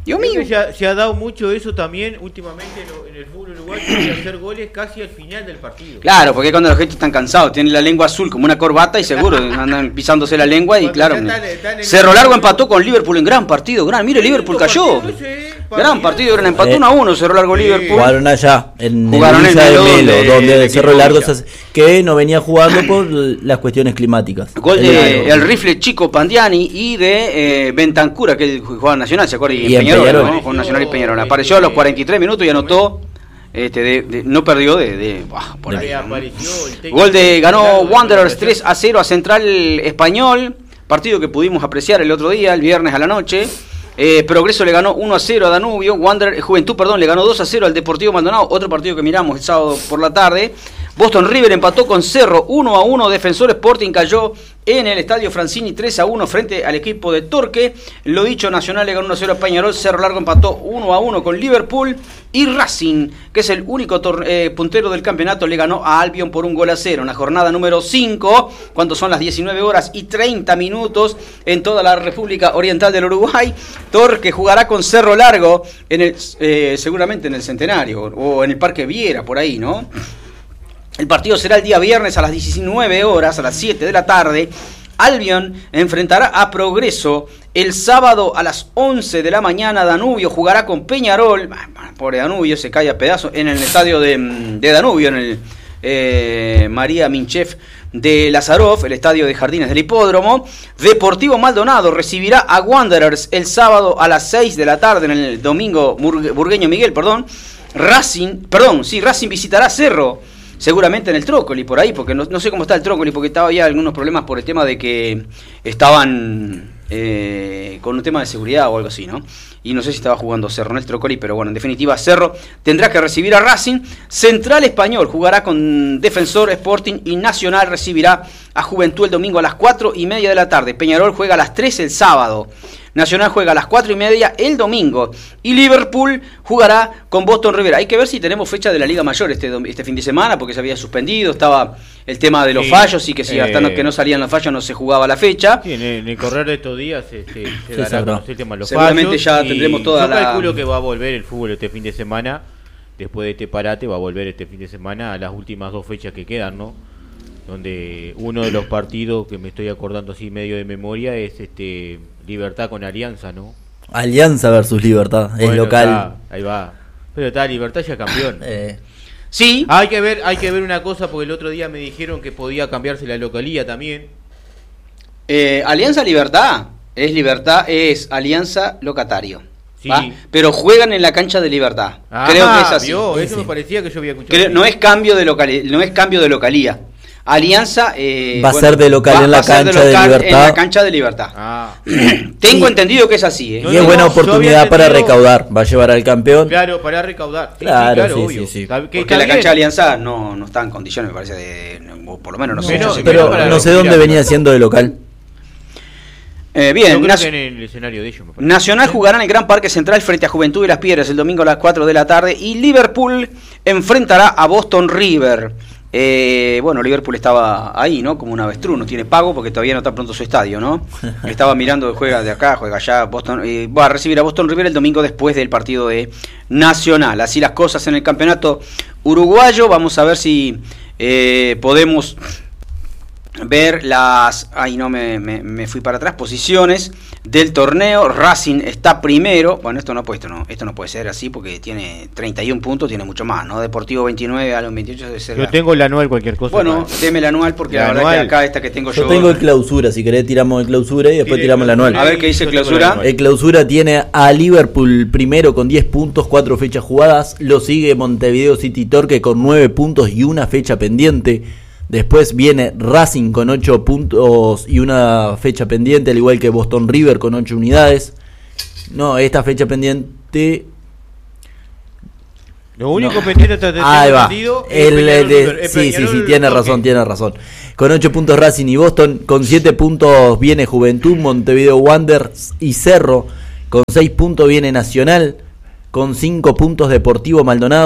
Dios mío. Se ha dado mucho eso también últimamente en el fútbol uruguayo, de hacer goles casi al final del partido. Claro, porque cuando la gente está cansada, tienen la lengua azul como una corbata y seguro andan pisándose la lengua y claro. Cerro Largo empató con Liverpool en gran partido. Mire, Liverpool cayó. Gran partido, empató 1-1 Cerro Largo Liverpool. Jugaron allá, en el Jugaron Villa en de Melo, Melo, donde del Cerro equipo Largo Villa. que no venía jugando por las cuestiones climáticas. Gol de el rifle Chico Pandiani y de Bentancura, que él jugaba en Nacional, ¿se acuerdan? Y en Peñarol. ¿no? Con Nacional y Peñarol. Apareció a los 43 minutos y anotó. No perdió por ahí. Gol ganó Wanderers 3-0 a Central Español, partido que pudimos apreciar el otro día, el viernes a la noche. Progreso le ganó 1-0 a Danubio, Juventud le ganó 2-0 al Deportivo Maldonado, otro partido que miramos el sábado por la tarde. Boston River empató con Cerro 1-1, Defensor Sporting cayó en el Estadio Francini 3-1 frente al equipo de Torque. Lo dicho, Nacional le ganó 1-0 a Peñarol, Cerro Largo empató 1-1 con Liverpool y Racing, que es el único puntero del campeonato, le ganó a Albion por 1-0 en la jornada número 5, cuando son las 19:30 en toda la República Oriental del Uruguay. Torque jugará con Cerro Largo seguramente en el Centenario o en el Parque Viera, por ahí, ¿no? El partido será el día viernes a las 19 horas, a las 7 de la tarde. Albion enfrentará a Progreso el sábado a las 11 de la mañana. Danubio jugará con Peñarol. Pobre Danubio, se cae a pedazos en el estadio de Danubio, en el María Minchev de Lazarov, el estadio de Jardines del Hipódromo. Deportivo Maldonado recibirá a Wanderers el sábado a las 6 de la tarde en el domingo Burgueño Miguel, Racing visitará Cerro. Seguramente en el Trócoli, por ahí, porque no sé cómo está el Trócoli, porque había algunos problemas por el tema de que estaban con un tema de seguridad o algo así, ¿no? Y no sé si estaba jugando Cerro en el Trócoli, pero bueno, en definitiva, Cerro tendrá que recibir a Racing. Central Español jugará con Defensor Sporting y Nacional recibirá a Juventud el domingo a las 4:30 de la tarde. Peñarol juega a las 3 el sábado. Nacional juega a las 4:30 el domingo. Y Liverpool jugará con Boston River. Hay que ver si tenemos fecha de la Liga Mayor este fin de semana, porque se había suspendido. Estaba el tema de los fallos y que si hasta que no salían los fallos no se jugaba la fecha. Sí, en el correr de estos días se dará a conocer el tema de los seguramente fallos. Ya tendremos toda yo calculo que va a volver el fútbol este fin de semana. Después de este parate va a volver este fin de semana a las últimas 2 fechas que quedan, ¿no? Donde uno de los partidos que me estoy acordando así medio de memoria es Libertad con Alianza, ¿no? Alianza versus Libertad, es local. Ahí va. Pero Libertad ya campeón. Sí. Hay que ver una cosa, porque el otro día me dijeron que podía cambiarse la localía también. Alianza Libertad es Alianza locatario. Sí. Pero juegan en la cancha de Libertad. Creo que es así. Eso me parecía que yo había escuchado. No es cambio de localía. Alianza va a ser de local en la cancha de Libertad. En la cancha de Libertad. Tengo entendido que es así. Y es buena oportunidad para recaudar. Va a llevar al campeón. Claro, para recaudar. Claro, obvio. Sí. Porque la cancha de Alianza no está en condiciones, me parece, por lo menos no sé. Pero no sé dónde venía siendo de local. Bien, en el escenario de ellos, Nacional jugará en el Gran Parque Central frente a Juventud de las Piedras el domingo a las 4 de la tarde. Y Liverpool enfrentará a Boston River. Liverpool estaba ahí, ¿no? Como un avestruz, no tiene pago porque todavía no está pronto su estadio, ¿no? Estaba mirando, juega de acá, juega allá, Boston, va a recibir a Boston River el domingo después del partido de Nacional. Así las cosas en el campeonato uruguayo. Vamos a ver si podemos ver las... me fui para atrás. Posiciones del torneo. Racing está primero. Bueno, esto no puede ser así porque tiene 31 puntos, tiene mucho más, ¿no? Deportivo 29, Alon 28 debe ser. Yo tengo el anual, cualquier cosa. Bueno, deme el anual porque la verdad que acá esta que tengo yo... Yo tengo el clausura, si querés tiramos el clausura y después tiramos el anual. A ver qué dice el clausura. El clausura tiene a Liverpool primero con 10 puntos, 4 fechas jugadas. Lo sigue Montevideo City Torque con 9 puntos y una fecha pendiente. Después viene Racing con 8 puntos y una fecha pendiente, al igual que Boston River con 8 unidades. No, esta fecha pendiente... Lo único pendiente hasta ahí va. Sí, tiene razón. Con 8 puntos Racing y Boston, con 7 puntos viene Juventud, Montevideo Wanderers y Cerro. Con 6 puntos viene Nacional, con 5 puntos Deportivo Maldonado,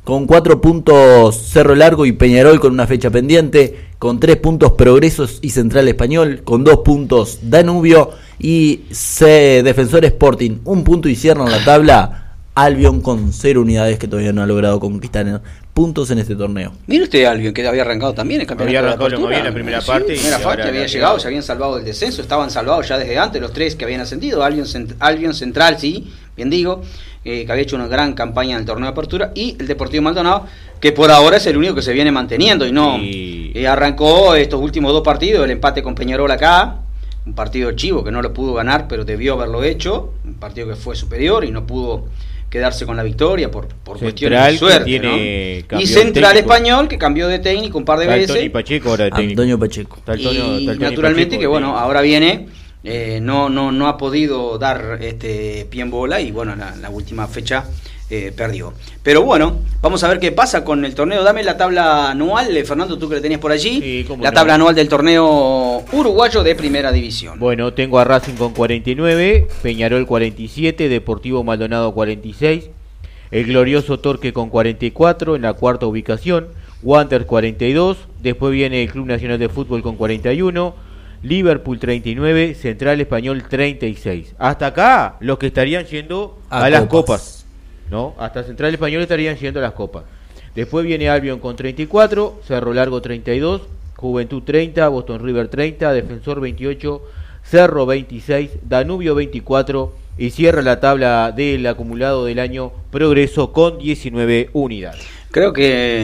Con 4 puntos Cerro Largo y Peñarol con una fecha pendiente. Con 3 puntos Progresos y Central Español. Con 2 puntos Danubio y Defensor Sporting. 1 punto y cierran la tabla Albion con 0 unidades que todavía no ha logrado conquistar puntos en este torneo. Mire usted Albion, que había arrancado también el campeonato. Había arrancado de lo más bien la primera sí, parte. Primera parte, había llegado, se habían salvado del descenso, estaban salvados ya desde antes los 3 que habían ascendido. Albion Central, sí, bien digo, que había hecho una gran campaña en el torneo de apertura, y el Deportivo Maldonado, que por ahora es el único que se viene manteniendo y no arrancó estos últimos 2 partidos, el empate con Peñarol acá, un partido chivo que no lo pudo ganar, pero debió haberlo hecho, un partido que fue superior y no pudo quedarse con la victoria por cuestiones de suerte, ¿no? Y Central técnico. Español, que cambió de técnico un par de veces. Antonio Pacheco ahora de técnico. Antonio Pacheco. Y naturalmente Pacheco, que bueno, ahora viene, no ha podido dar pie en bola y bueno, la última fecha perdió. Pero bueno, vamos a ver qué pasa con el torneo. Dame la tabla anual, Fernando, tú que la tenías por allí. Sí, la tabla anual del torneo uruguayo de primera división. Bueno, tengo a Racing con 49, Peñarol 47, Deportivo Maldonado 46, el glorioso Torque con 44 en la cuarta ubicación, Wanderers 42, después viene el Club Nacional de Fútbol con 41, Liverpool 39, Central Español 36. Hasta acá los que estarían yendo a las copas. ¿No? Hasta Central Español estarían yendo a las copas. Después viene Albion con 34, Cerro Largo 32, Juventud 30, Boston River 30, Defensor 28, Cerro 26, Danubio 24 y cierra la tabla del acumulado del año Progreso con 19 unidades. Creo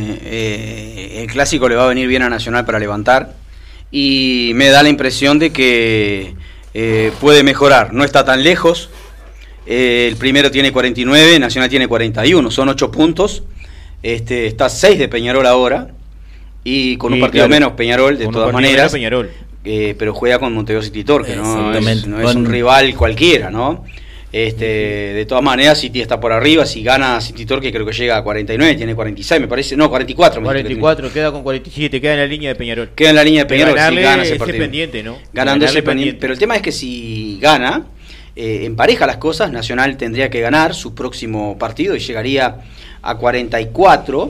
que el clásico le va a venir bien a Nacional para levantar y me da la impresión de que puede mejorar, no está tan lejos. El primero tiene 49, Nacional tiene 41, son 8 puntos. Está 6 de Peñarol ahora y con un partido menos Peñarol de todas maneras. Pero juega con Montevideo City Torque, no es un rival cualquiera, ¿no? De todas maneras, City está por arriba. Si gana City Torque, creo que llega a 49, tiene 46, me parece. No, 44. 44, queda con 47, queda en la línea de Peñarol. Queda en la línea de Peñarol, si gana ese partido. Pendiente, ¿no? Ganando ese pendiente. Pero el tema es que si gana, empareja las cosas. Nacional tendría que ganar su próximo partido y llegaría a 44.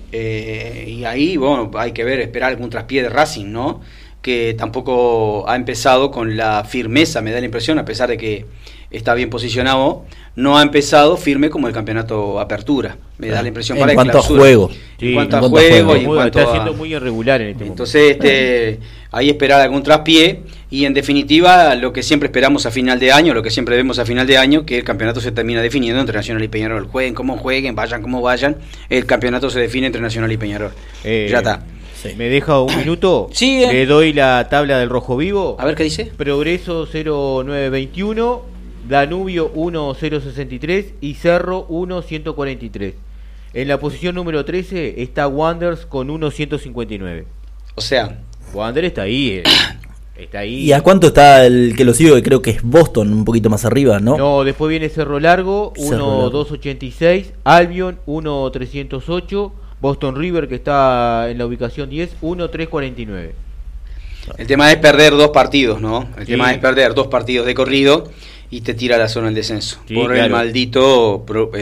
Y ahí, bueno, hay que ver, esperar algún traspié de Racing, ¿no? Que tampoco ha empezado con la firmeza, me da la impresión, a pesar de que está bien posicionado, no ha empezado firme como el campeonato Apertura, me da la impresión para en cuanto clausura. A juego. En cuanto a juego y en cuanto está siendo muy irregular en este momento. Entonces, ahí esperar algún traspié y en definitiva lo que siempre esperamos a final de año, lo que siempre vemos a final de año, que el campeonato se termina definiendo entre Nacional y Peñarol. Jueguen como jueguen, vayan como vayan, el campeonato se define entre Nacional y Peñarol. Ya está. Sí. ¿Me deja un minuto? Sí. Le doy la tabla del Rojo Vivo. A ver qué dice. Progreso 0921, Danubio 1063 y Cerro 1143. En la posición número 13 está Wanderers con 1159. O sea, Wanderers está ahí. Está ahí. ¿Y a cuánto está el que lo sigo? Que creo que es Boston, un poquito más arriba, ¿no? No, después viene Cerro Largo 1286, Albion 1308, Boston River, que está en la ubicación 10, 1349. El tema es perder 2 partidos, ¿no? El tema es perder 2 partidos de corrido y te tira a la zona del descenso. Por el maldito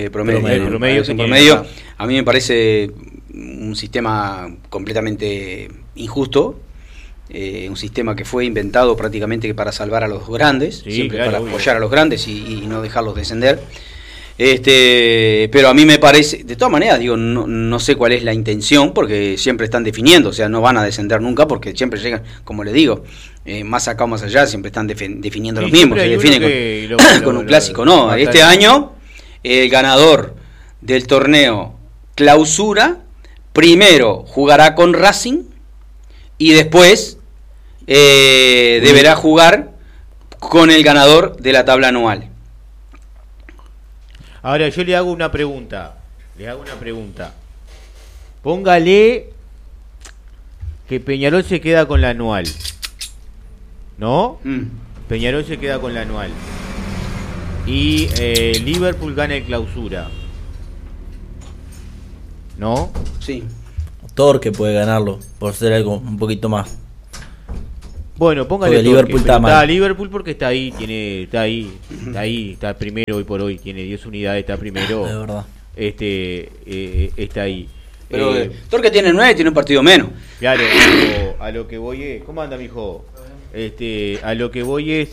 promedio. A mí me parece un sistema completamente injusto. Un sistema que fue inventado prácticamente para salvar a los grandes, siempre para apoyar a los grandes y no dejarlos descender. Pero a mí me parece, de todas maneras, digo, no sé cuál es la intención, porque siempre están definiendo, o sea, no van a descender nunca, porque siempre llegan, como le digo, más acá o más allá, siempre están definiendo los mismos, se definen con un clásico. No, este año, el ganador del torneo Clausura, primero jugará con Racing, y después deberá jugar con el ganador de la tabla anual. Ahora yo le hago una pregunta. Póngale que Peñarol se queda con la anual. ¿No? Peñarol se queda con la anual. Y Liverpool gana el Clausura. ¿No? Sí. Torque puede ganarlo, por ser algo un poquito más. Bueno, póngale porque Liverpool está mal. Está Liverpool porque está ahí, está primero hoy por hoy, tiene 10 unidades, está primero. De verdad. está ahí. Pero Torque tiene 9, tiene un partido menos. Claro, a lo que voy es... ¿Cómo anda, mijo? A lo que voy es,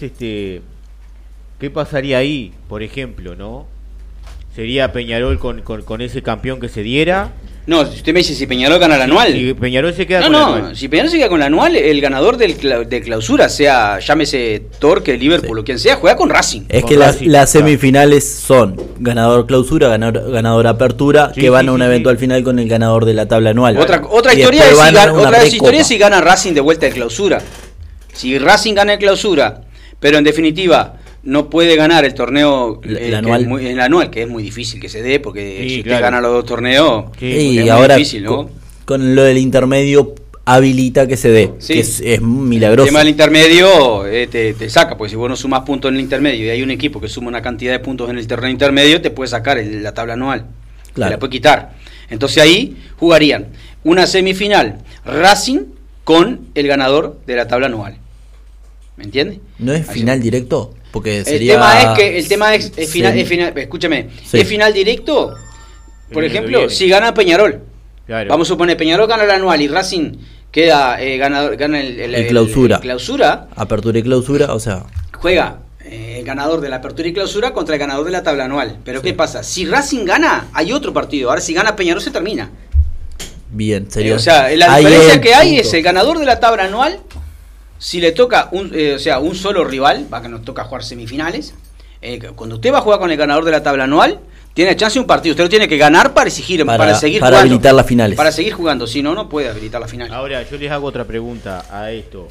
¿qué pasaría ahí, por ejemplo, no? ¿Sería Peñarol con ese campeón que se diera? No, si usted me dice si Peñarol gana el anual. Si Peñarol se queda con el anual. Si Peñarol se queda con el anual, el ganador de clausura, sea llámese Torque, Liverpool o quien sea, juega con Racing. Es Con que Racing, las semifinales son ganador clausura, ganador apertura, que van a una eventual final con el ganador de la tabla anual. Otra historia es si gana Racing de vuelta de clausura. Si Racing gana el clausura, pero en definitiva no puede ganar el torneo el anual, que es muy difícil que se dé, porque si usted gana los dos torneos, y es ahora muy difícil, ¿no? Con lo del intermedio habilita que se dé, que es milagroso. El tema del intermedio te saca, porque si vos no sumas puntos en el intermedio y hay un equipo que suma una cantidad de puntos en el torneo intermedio, te puede sacar la tabla anual, te la puede quitar. Entonces ahí jugarían una semifinal Racing con el ganador de la tabla anual. ¿Me entiendes? ¿No es final directo? Porque sería... El tema es final, escúchame, es final directo, por ejemplo, si gana Peñarol. Claro. Vamos a suponer, Peñarol gana el anual y Racing queda gana el clausura. Apertura y clausura, o sea... Juega el ganador de la apertura y clausura contra el ganador de la tabla anual. Pero ¿qué pasa? Si Racing gana, hay otro partido. Ahora si gana Peñarol se termina. Bien, sería... O sea, la diferencia que hay es el ganador de la tabla anual. Si le toca un solo rival, va que nos toca jugar semifinales, cuando usted va a jugar con el ganador de la tabla anual, tiene chance de un partido. Usted lo tiene que ganar para seguir jugando. Habilitar las finales. Para seguir jugando, si no, no puede habilitar las finales. Ahora, yo les hago otra pregunta a esto.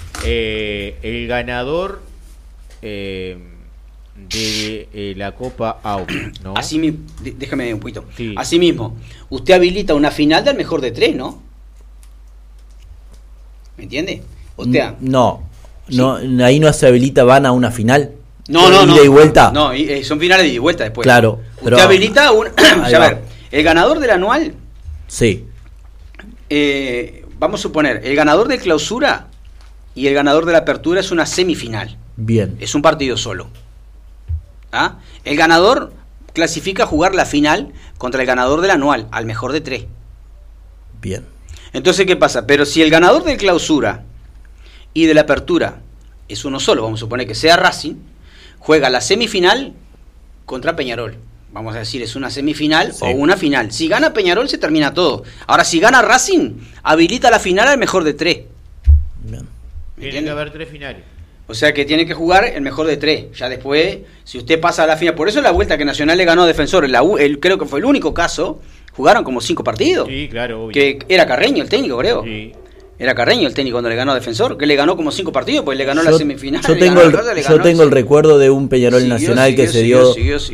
El ganador de la Copa AUF, ¿no? Así mismo, déjame un poquito. Sí. Así mismo, usted habilita una final del mejor de 3, ¿no? ¿Me entiende? No, ahí no se habilita, van a una final. No. ¿Ida y vuelta? No, son finales de ida y vuelta después. Claro. Usted habilita a ver, el ganador del anual. Sí. Vamos a suponer, el ganador de clausura y el ganador de la apertura es una semifinal. Bien. Es un partido solo. ¿Ah? El ganador clasifica a jugar la final contra el ganador del anual, al mejor de 3. Bien. Entonces, ¿qué pasa? Pero si el ganador de clausura y de la apertura es uno solo, vamos a suponer que sea Racing, juega la semifinal contra Peñarol. Vamos a decir, es una semifinal o una final. Si gana Peñarol se termina todo. Ahora, si gana Racing, habilita la final al mejor de 3. Bien. Tiene que haber 3 finales. O sea que tiene que jugar el mejor de 3. Ya después, si usted pasa a la final, por eso la vuelta que Nacional le ganó a Defensor, creo que fue el único caso, jugaron como 5 partidos. Sí, claro, obvio. Que era Carreño el técnico, creo. Sí. Era Carreño el técnico cuando le ganó a Defensor, que le ganó como 5 partidos, pues le ganó la semifinal. Yo tengo el recuerdo de un Peñarol Nacional que se dio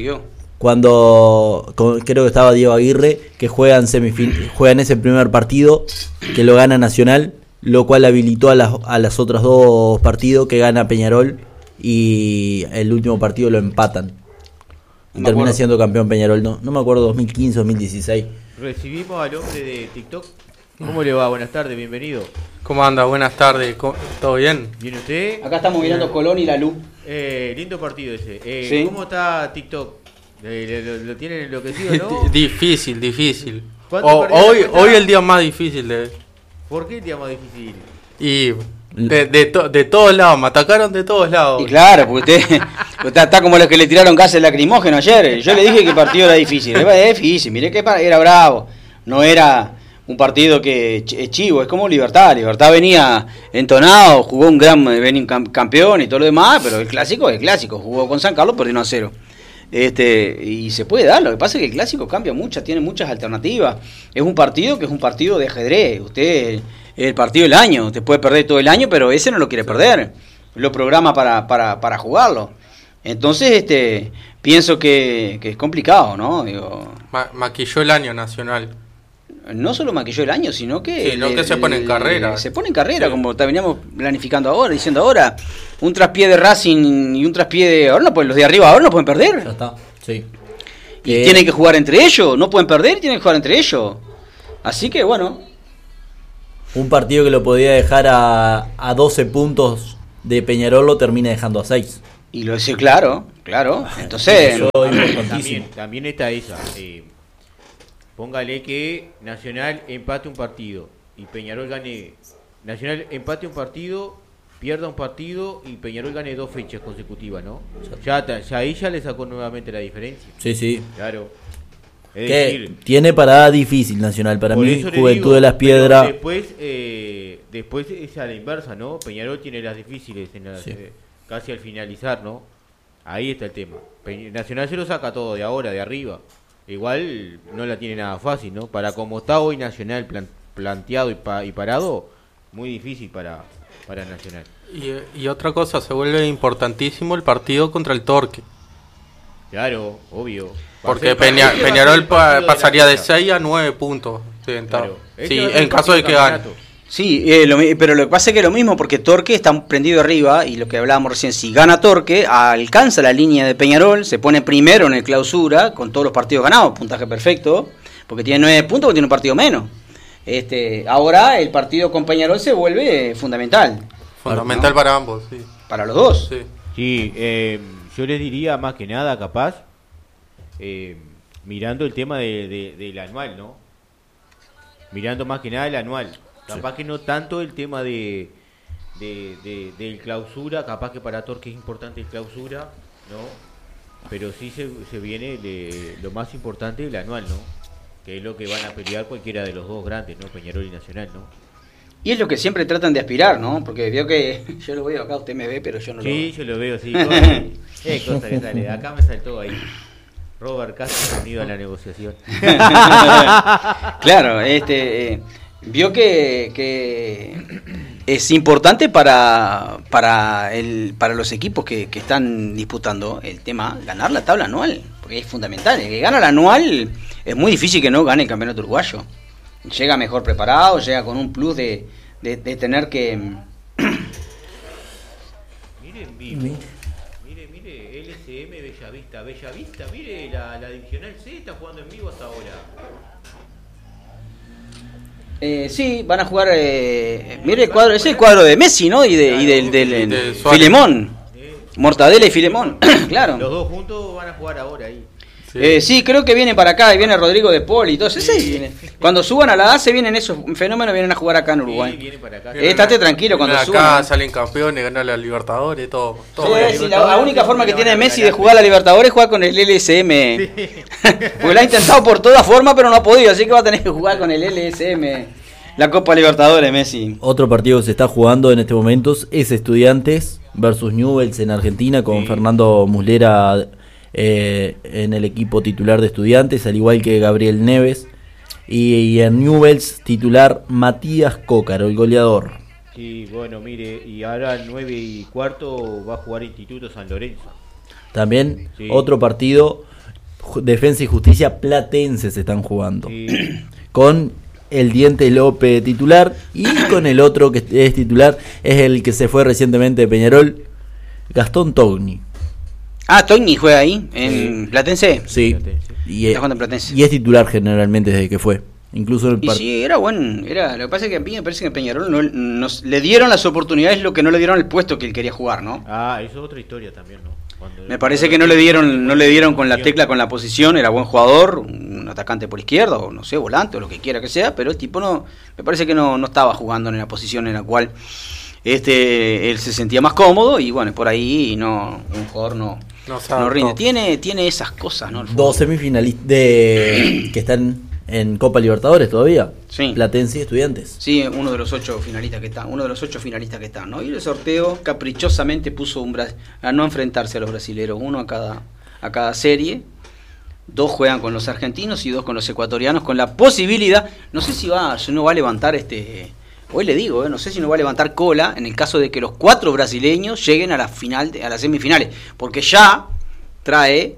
cuando creo que estaba Diego Aguirre, que juegan ese primer partido, que lo gana Nacional, lo cual habilitó a las otras 2 partidos que gana Peñarol, y el último partido lo empatan. Y termina siendo campeón Peñarol, no me acuerdo, 2015, 2016. Recibimos al hombre de TikTok. ¿Cómo le va? Buenas tardes, bienvenido. ¿Cómo anda? Buenas tardes, ¿todo bien? ¿Viene usted? Acá estamos mirando Colón y La Luz. Lindo partido ese. ¿Sí? ¿Cómo está TikTok? ¿Lo tienen enloquecido, no? Difícil. Hoy el día más difícil de ver. ¿Por qué el día más difícil? Y de todos lados, me atacaron de todos lados. Y claro, porque usted está como los que le tiraron gases lacrimógenos ayer. Yo le dije que el partido era difícil. Era difícil, miré que era bravo. No era un partido que es chivo, es como Libertad. Libertad venía entonado, jugó venía campeón y todo lo demás, pero el clásico es el clásico. Jugó con San Carlos, perdió 1-0. Y se puede dar, lo que pasa es que el clásico cambia mucho, tiene muchas alternativas. Es un partido que es un partido de ajedrez. Usted, el partido del año, usted puede perder todo el año, pero ese no lo quiere perder. Lo programa para jugarlo. Entonces, pienso que es complicado, ¿no? Maquilló el año Nacional. No solo maquilló el año, sino que... que se pone en carrera. Se pone en carrera, como veníamos planificando ahora, diciendo ahora, un traspié de Racing y un traspié de... Ahora no pueden, los de arriba ahora no pueden perder. Ya está, sí. Y tienen que jugar entre ellos, no pueden perder, tienen que jugar entre ellos. Así que bueno. Un partido que lo podía dejar a 12 puntos de Peñarol lo termina dejando a 6. Y lo decía, claro. Entonces... También está esa. póngale que Nacional empate un partido y Peñarol gane. Nacional empate un partido, pierda un partido y Peñarol gane 2 fechas consecutivas, ¿no? Ya ahí ya le sacó nuevamente la diferencia. Sí. Claro. Es Que decir, tiene parada difícil Nacional. Para por mí, eso le Juventud digo, de las pero Piedras. Después es a la inversa, ¿no? Peñarol tiene las difíciles casi al finalizar, ¿no? Ahí está el tema. Nacional se lo saca todo de ahora, de arriba. Igual no la tiene nada fácil, ¿no? Para como está hoy Nacional planteado y parado, muy difícil para Nacional. Y otra cosa, se vuelve importantísimo el partido contra el Torque. Claro, obvio. Porque Peñarol pasaría de 6 a 9 puntos. Claro. Sí, en caso de que gane. Sí, pero lo que pasa es que es lo mismo, porque Torque está prendido arriba, y lo que hablábamos recién, si gana Torque, alcanza la línea de Peñarol, se pone primero en el clausura, con todos los partidos ganados, puntaje perfecto, porque tiene 9 puntos, porque tiene un partido menos. Ahora el partido con Peñarol se vuelve fundamental. Fundamental, ¿no? Para ambos, sí. Para los dos. Sí, yo les diría más que nada, capaz, mirando el tema del anual, ¿no? Mirando más que nada el anual. Capaz que no tanto el tema del clausura, capaz que para Torque es importante el clausura, ¿no? Pero sí se viene lo más importante el anual, ¿no? Que es lo que van a pelear cualquiera de los dos grandes, ¿no? Peñarol y Nacional, ¿no? Y es lo que siempre tratan de aspirar, ¿no? Porque veo que yo lo veo acá, usted me ve, pero yo no lo veo. Sí, yo lo veo, sí. Cosa que sale. Acá me saltó ahí. Robert Castro unido a la negociación. Claro, vio que es importante para los equipos que están disputando el tema, ganar la tabla anual, porque es fundamental. El que gana la anual es muy difícil que no gane el campeonato uruguayo. Llega mejor preparado, llega con un plus de tener que... Mire, LCM Bellavista, mire la divisional C, está jugando en vivo hasta ahora. Sí, van a jugar. Mire el cuadro, es el cuadro de Messi, ¿no? Y del Filemón. Mortadela y Filemón, claro. Los dos juntos van a jugar ahora ahí. Sí, creo que vienen para acá, y viene Rodrigo de Paul y todo eso. Sí. Cuando suban a la A, se vienen esos fenómenos, vienen a jugar acá en Uruguay. Sí, para acá. Estate tranquilo cuando acá suban. Acá salen campeones, ganan la Libertadores, todo. Sí, la única forma que tiene Messi de jugar a la Libertadores es jugar con el LSM. Sí. Porque lo ha intentado por todas formas, pero no ha podido, así que va a tener que jugar con el LSM. La Copa Libertadores, Messi. Otro partido que se está jugando en este momento es Estudiantes versus Newell's en Argentina, con Fernando Muslera en el equipo titular de Estudiantes, al igual que Gabriel Neves, y en Newell's titular Matías Cócaro, el goleador. Sí, bueno, mire, y ahora al 9:15 va a jugar Instituto San Lorenzo. También otro partido, Defensa y Justicia Platense se están jugando, con el Diente López titular, y con el otro que es titular, es el que se fue recientemente de Peñarol, Gastón Togni. Togni juega ahí, en Platense. Sí, y es titular generalmente desde que fue. Incluso en el sí, era bueno. Lo que pasa es que a mí me parece que a Peñarol le dieron las oportunidades, lo que no le dieron el puesto que él quería jugar, ¿no? Eso es otra historia también, ¿no? Me parece que no le dieron con la tecla, con la posición. Era buen jugador, un atacante por izquierda, o no sé, volante, o lo que quiera que sea, pero el tipo me parece que no estaba jugando en la posición en la cual él se sentía más cómodo, y bueno, por ahí un jugador no rinde. Tiene esas cosas, ¿no? Dos semifinalistas que están en Copa Libertadores todavía. Sí. Platense y Estudiantes. Sí, uno de los 8 finalistas que están, ¿no? Y el sorteo caprichosamente puso a no enfrentarse a los brasileros, uno a cada serie. 2 juegan con los argentinos y 2 con los ecuatorianos, con la posibilidad, no sé si no va a levantar hoy le digo, no sé si no va a levantar cola en el caso de que los 4 brasileños lleguen a las semifinales, porque ya trae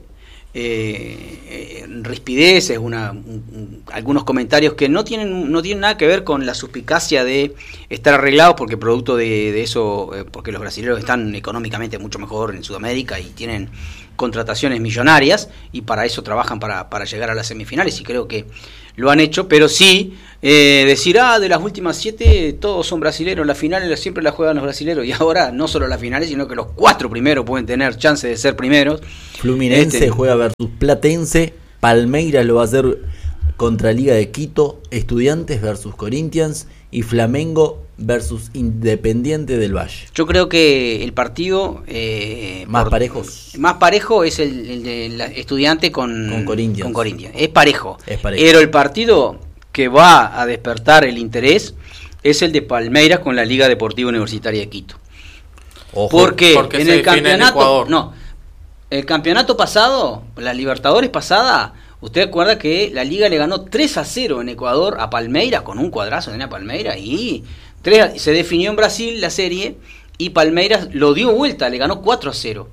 rispideces, algunos comentarios que no tienen nada que ver con la suspicacia de estar arreglados, porque producto de eso, porque los brasileños están económicamente mucho mejor en Sudamérica y tienen contrataciones millonarias, y para eso trabajan para llegar a las semifinales, y creo que lo han hecho. Pero sí decir, de las últimas 7 todos son brasileros, las finales siempre las juegan los brasileros, y ahora no solo las finales, sino que los 4 primeros pueden tener chance de ser primeros. Fluminense juega versus Platense, Palmeiras lo va a hacer contra Liga de Quito, Estudiantes versus Corinthians y Flamengo versus Independiente del Valle. Yo creo que el partido más parejo es el de la Estudiante con Corinthians. Es parejo. Pero el partido que va a despertar el interés es el de Palmeiras con la Liga Deportiva Universitaria de Quito. Ojo, porque en el campeonato, el campeonato pasado, la Libertadores pasada, usted acuerda que la Liga le ganó 3-0 en Ecuador a Palmeiras con un cuadrazo de Palmeiras y se definió en Brasil la serie y Palmeiras lo dio vuelta, le ganó 4-0.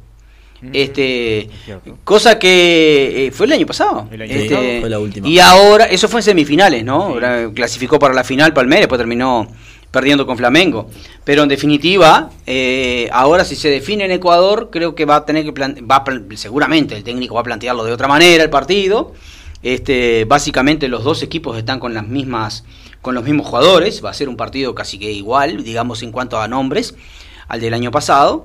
Cosa que fue el año pasado. Fue la última. Y ahora, eso fue en semifinales, ¿no? Sí. Clasificó para la final Palmeiras, después terminó perdiendo con Flamengo. Pero en definitiva, ahora si se define en Ecuador, creo que va a tener que seguramente el técnico va a plantearlo de otra manera el partido. Básicamente los dos equipos están con los mismos jugadores, va a ser un partido casi que igual, digamos, en cuanto a nombres al del año pasado.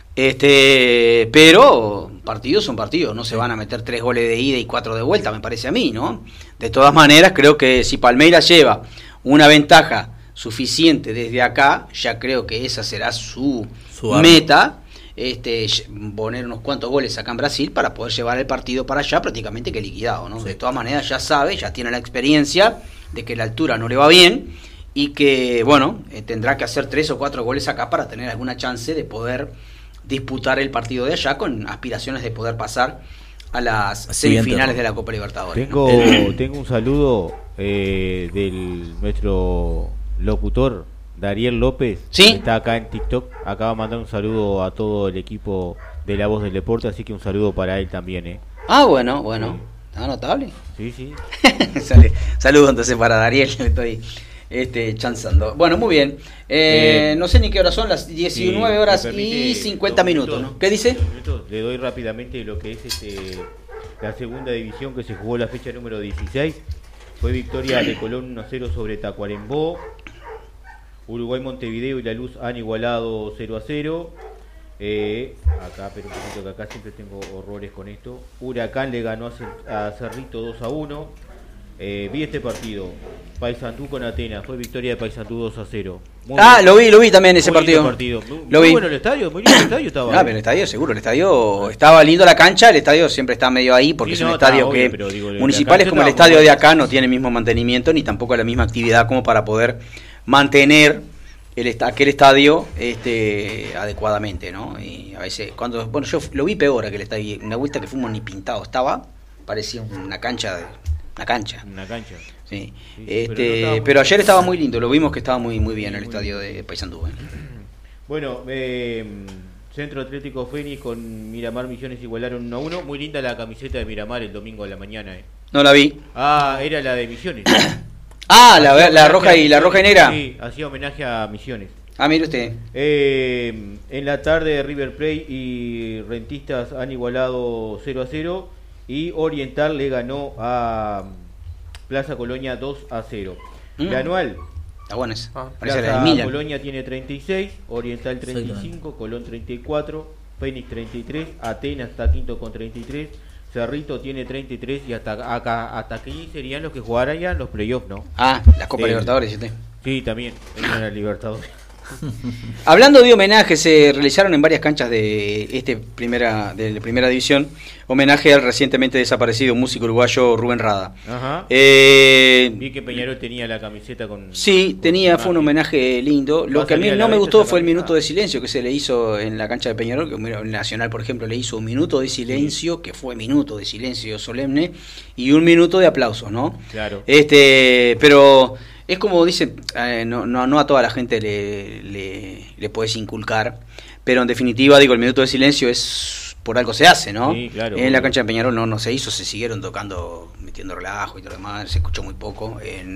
Pero partidos son partidos, no se van a meter 3 goles de ida y 4 de vuelta, me parece a mí, ¿no? De todas maneras, creo que si Palmeiras lleva una ventaja suficiente desde acá, ya creo que esa será su meta, poner unos cuantos goles acá en Brasil para poder llevar el partido para allá prácticamente que liquidado, ¿no? Sí. De todas maneras ya sabe, ya tiene la experiencia de que la altura no le va bien y que, bueno, tendrá que hacer 3 o 4 goles acá para tener alguna chance de poder disputar el partido de allá con aspiraciones de poder pasar a las semifinales de la Copa Libertadores. Tengo un saludo del nuestro locutor Dariel López, ¿sí? Que está acá en TikTok. Acaba de mandar un saludo a todo el equipo de La Voz del Deporte, así que un saludo para él también. Ah, bueno, está notable. Sí. Saludo entonces para Dariel, le estoy chanzando. Bueno, muy bien. No sé ni qué horas son, las 19 horas y 50 minutos, ¿no? ¿Qué dice? Le doy rápidamente lo que es la segunda división que se jugó la fecha número 16. Fue victoria de Colón 1-0 sobre Tacuarembó. Uruguay, Montevideo y La Luz han igualado 0-0. Acá, pero un poquito que acá siempre tengo horrores con esto. Huracán le ganó a Cerrito 2-1. Vi este partido. Paysandú con Atenas, fue victoria de Paysandú 2-0. Lo vi también ese partido. Lo vi. Bueno el estadio, muy lindo el estadio estaba. Pero el estadio seguro, el estadio estaba lindo, la cancha, el estadio siempre está medio ahí porque es un estadio que municipales como el estadio de acá no tiene el mismo mantenimiento ni tampoco la misma actividad como para poder mantener aquel estadio adecuadamente, ¿no? Y a veces yo lo vi peor aquel estadio, una vuelta que fuimos ni pintado estaba, parecía una cancha. Sí. Pero ayer estaba muy lindo, lo vimos que estaba muy bien el estadio de Paysandú. Bueno, Centro Atlético Fénix con Miramar Misiones igualaron 1-1. Muy linda la camiseta de Miramar el domingo a la mañana. No la vi. Era la de Misiones. La roja y negra. Sí, hacía homenaje a Misiones. Mire usted. En la tarde River Plate y Rentistas han igualado 0-0 y Oriental le ganó a Plaza Colonia 2-0. La anual. Está bueno eso. Plaza Colonia tiene 36, Oriental 35, Colón 34, Fénix 33, Atenas está quinto con 33, Cerrito tiene 33 y hasta aquí serían los que jugarían los playoffs, ¿no? La Copa Libertadores, ¿sí? Sí, también, en la Libertadores. Hablando de homenajes, se realizaron en varias canchas de primera división homenaje al recientemente desaparecido músico uruguayo Rubén Rada. Ajá. Vi que Peñarol tenía la camiseta con... Sí, fue un homenaje lindo. Lo que a mí no me gustó fue el minuto de silencio que se le hizo en la cancha de Peñarol, que el Nacional, por ejemplo, le hizo un minuto de silencio, que fue minuto de silencio solemne, y un minuto de aplausos, ¿no? Claro. Pero... Es como dicen, no a toda la gente le puedes inculcar, pero en definitiva, el minuto de silencio es por algo se hace, ¿no? Sí, claro. En la cancha de Peñarol no se hizo, se siguieron tocando, metiendo relajo y todo lo demás, se escuchó muy poco,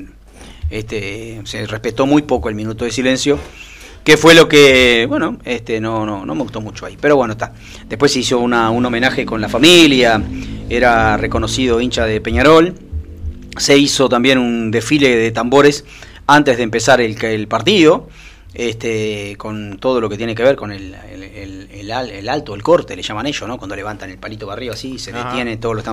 se respetó muy poco el minuto de silencio, que fue lo que, no me gustó mucho ahí, pero bueno, está. Después se hizo un homenaje con la familia, era reconocido hincha de Peñarol. Se hizo también un desfile de tambores antes de empezar el partido, con todo lo que tiene que ver con el alto, el corte, le llaman ellos, ¿no? Cuando levantan el palito para arriba así, se detiene, todos los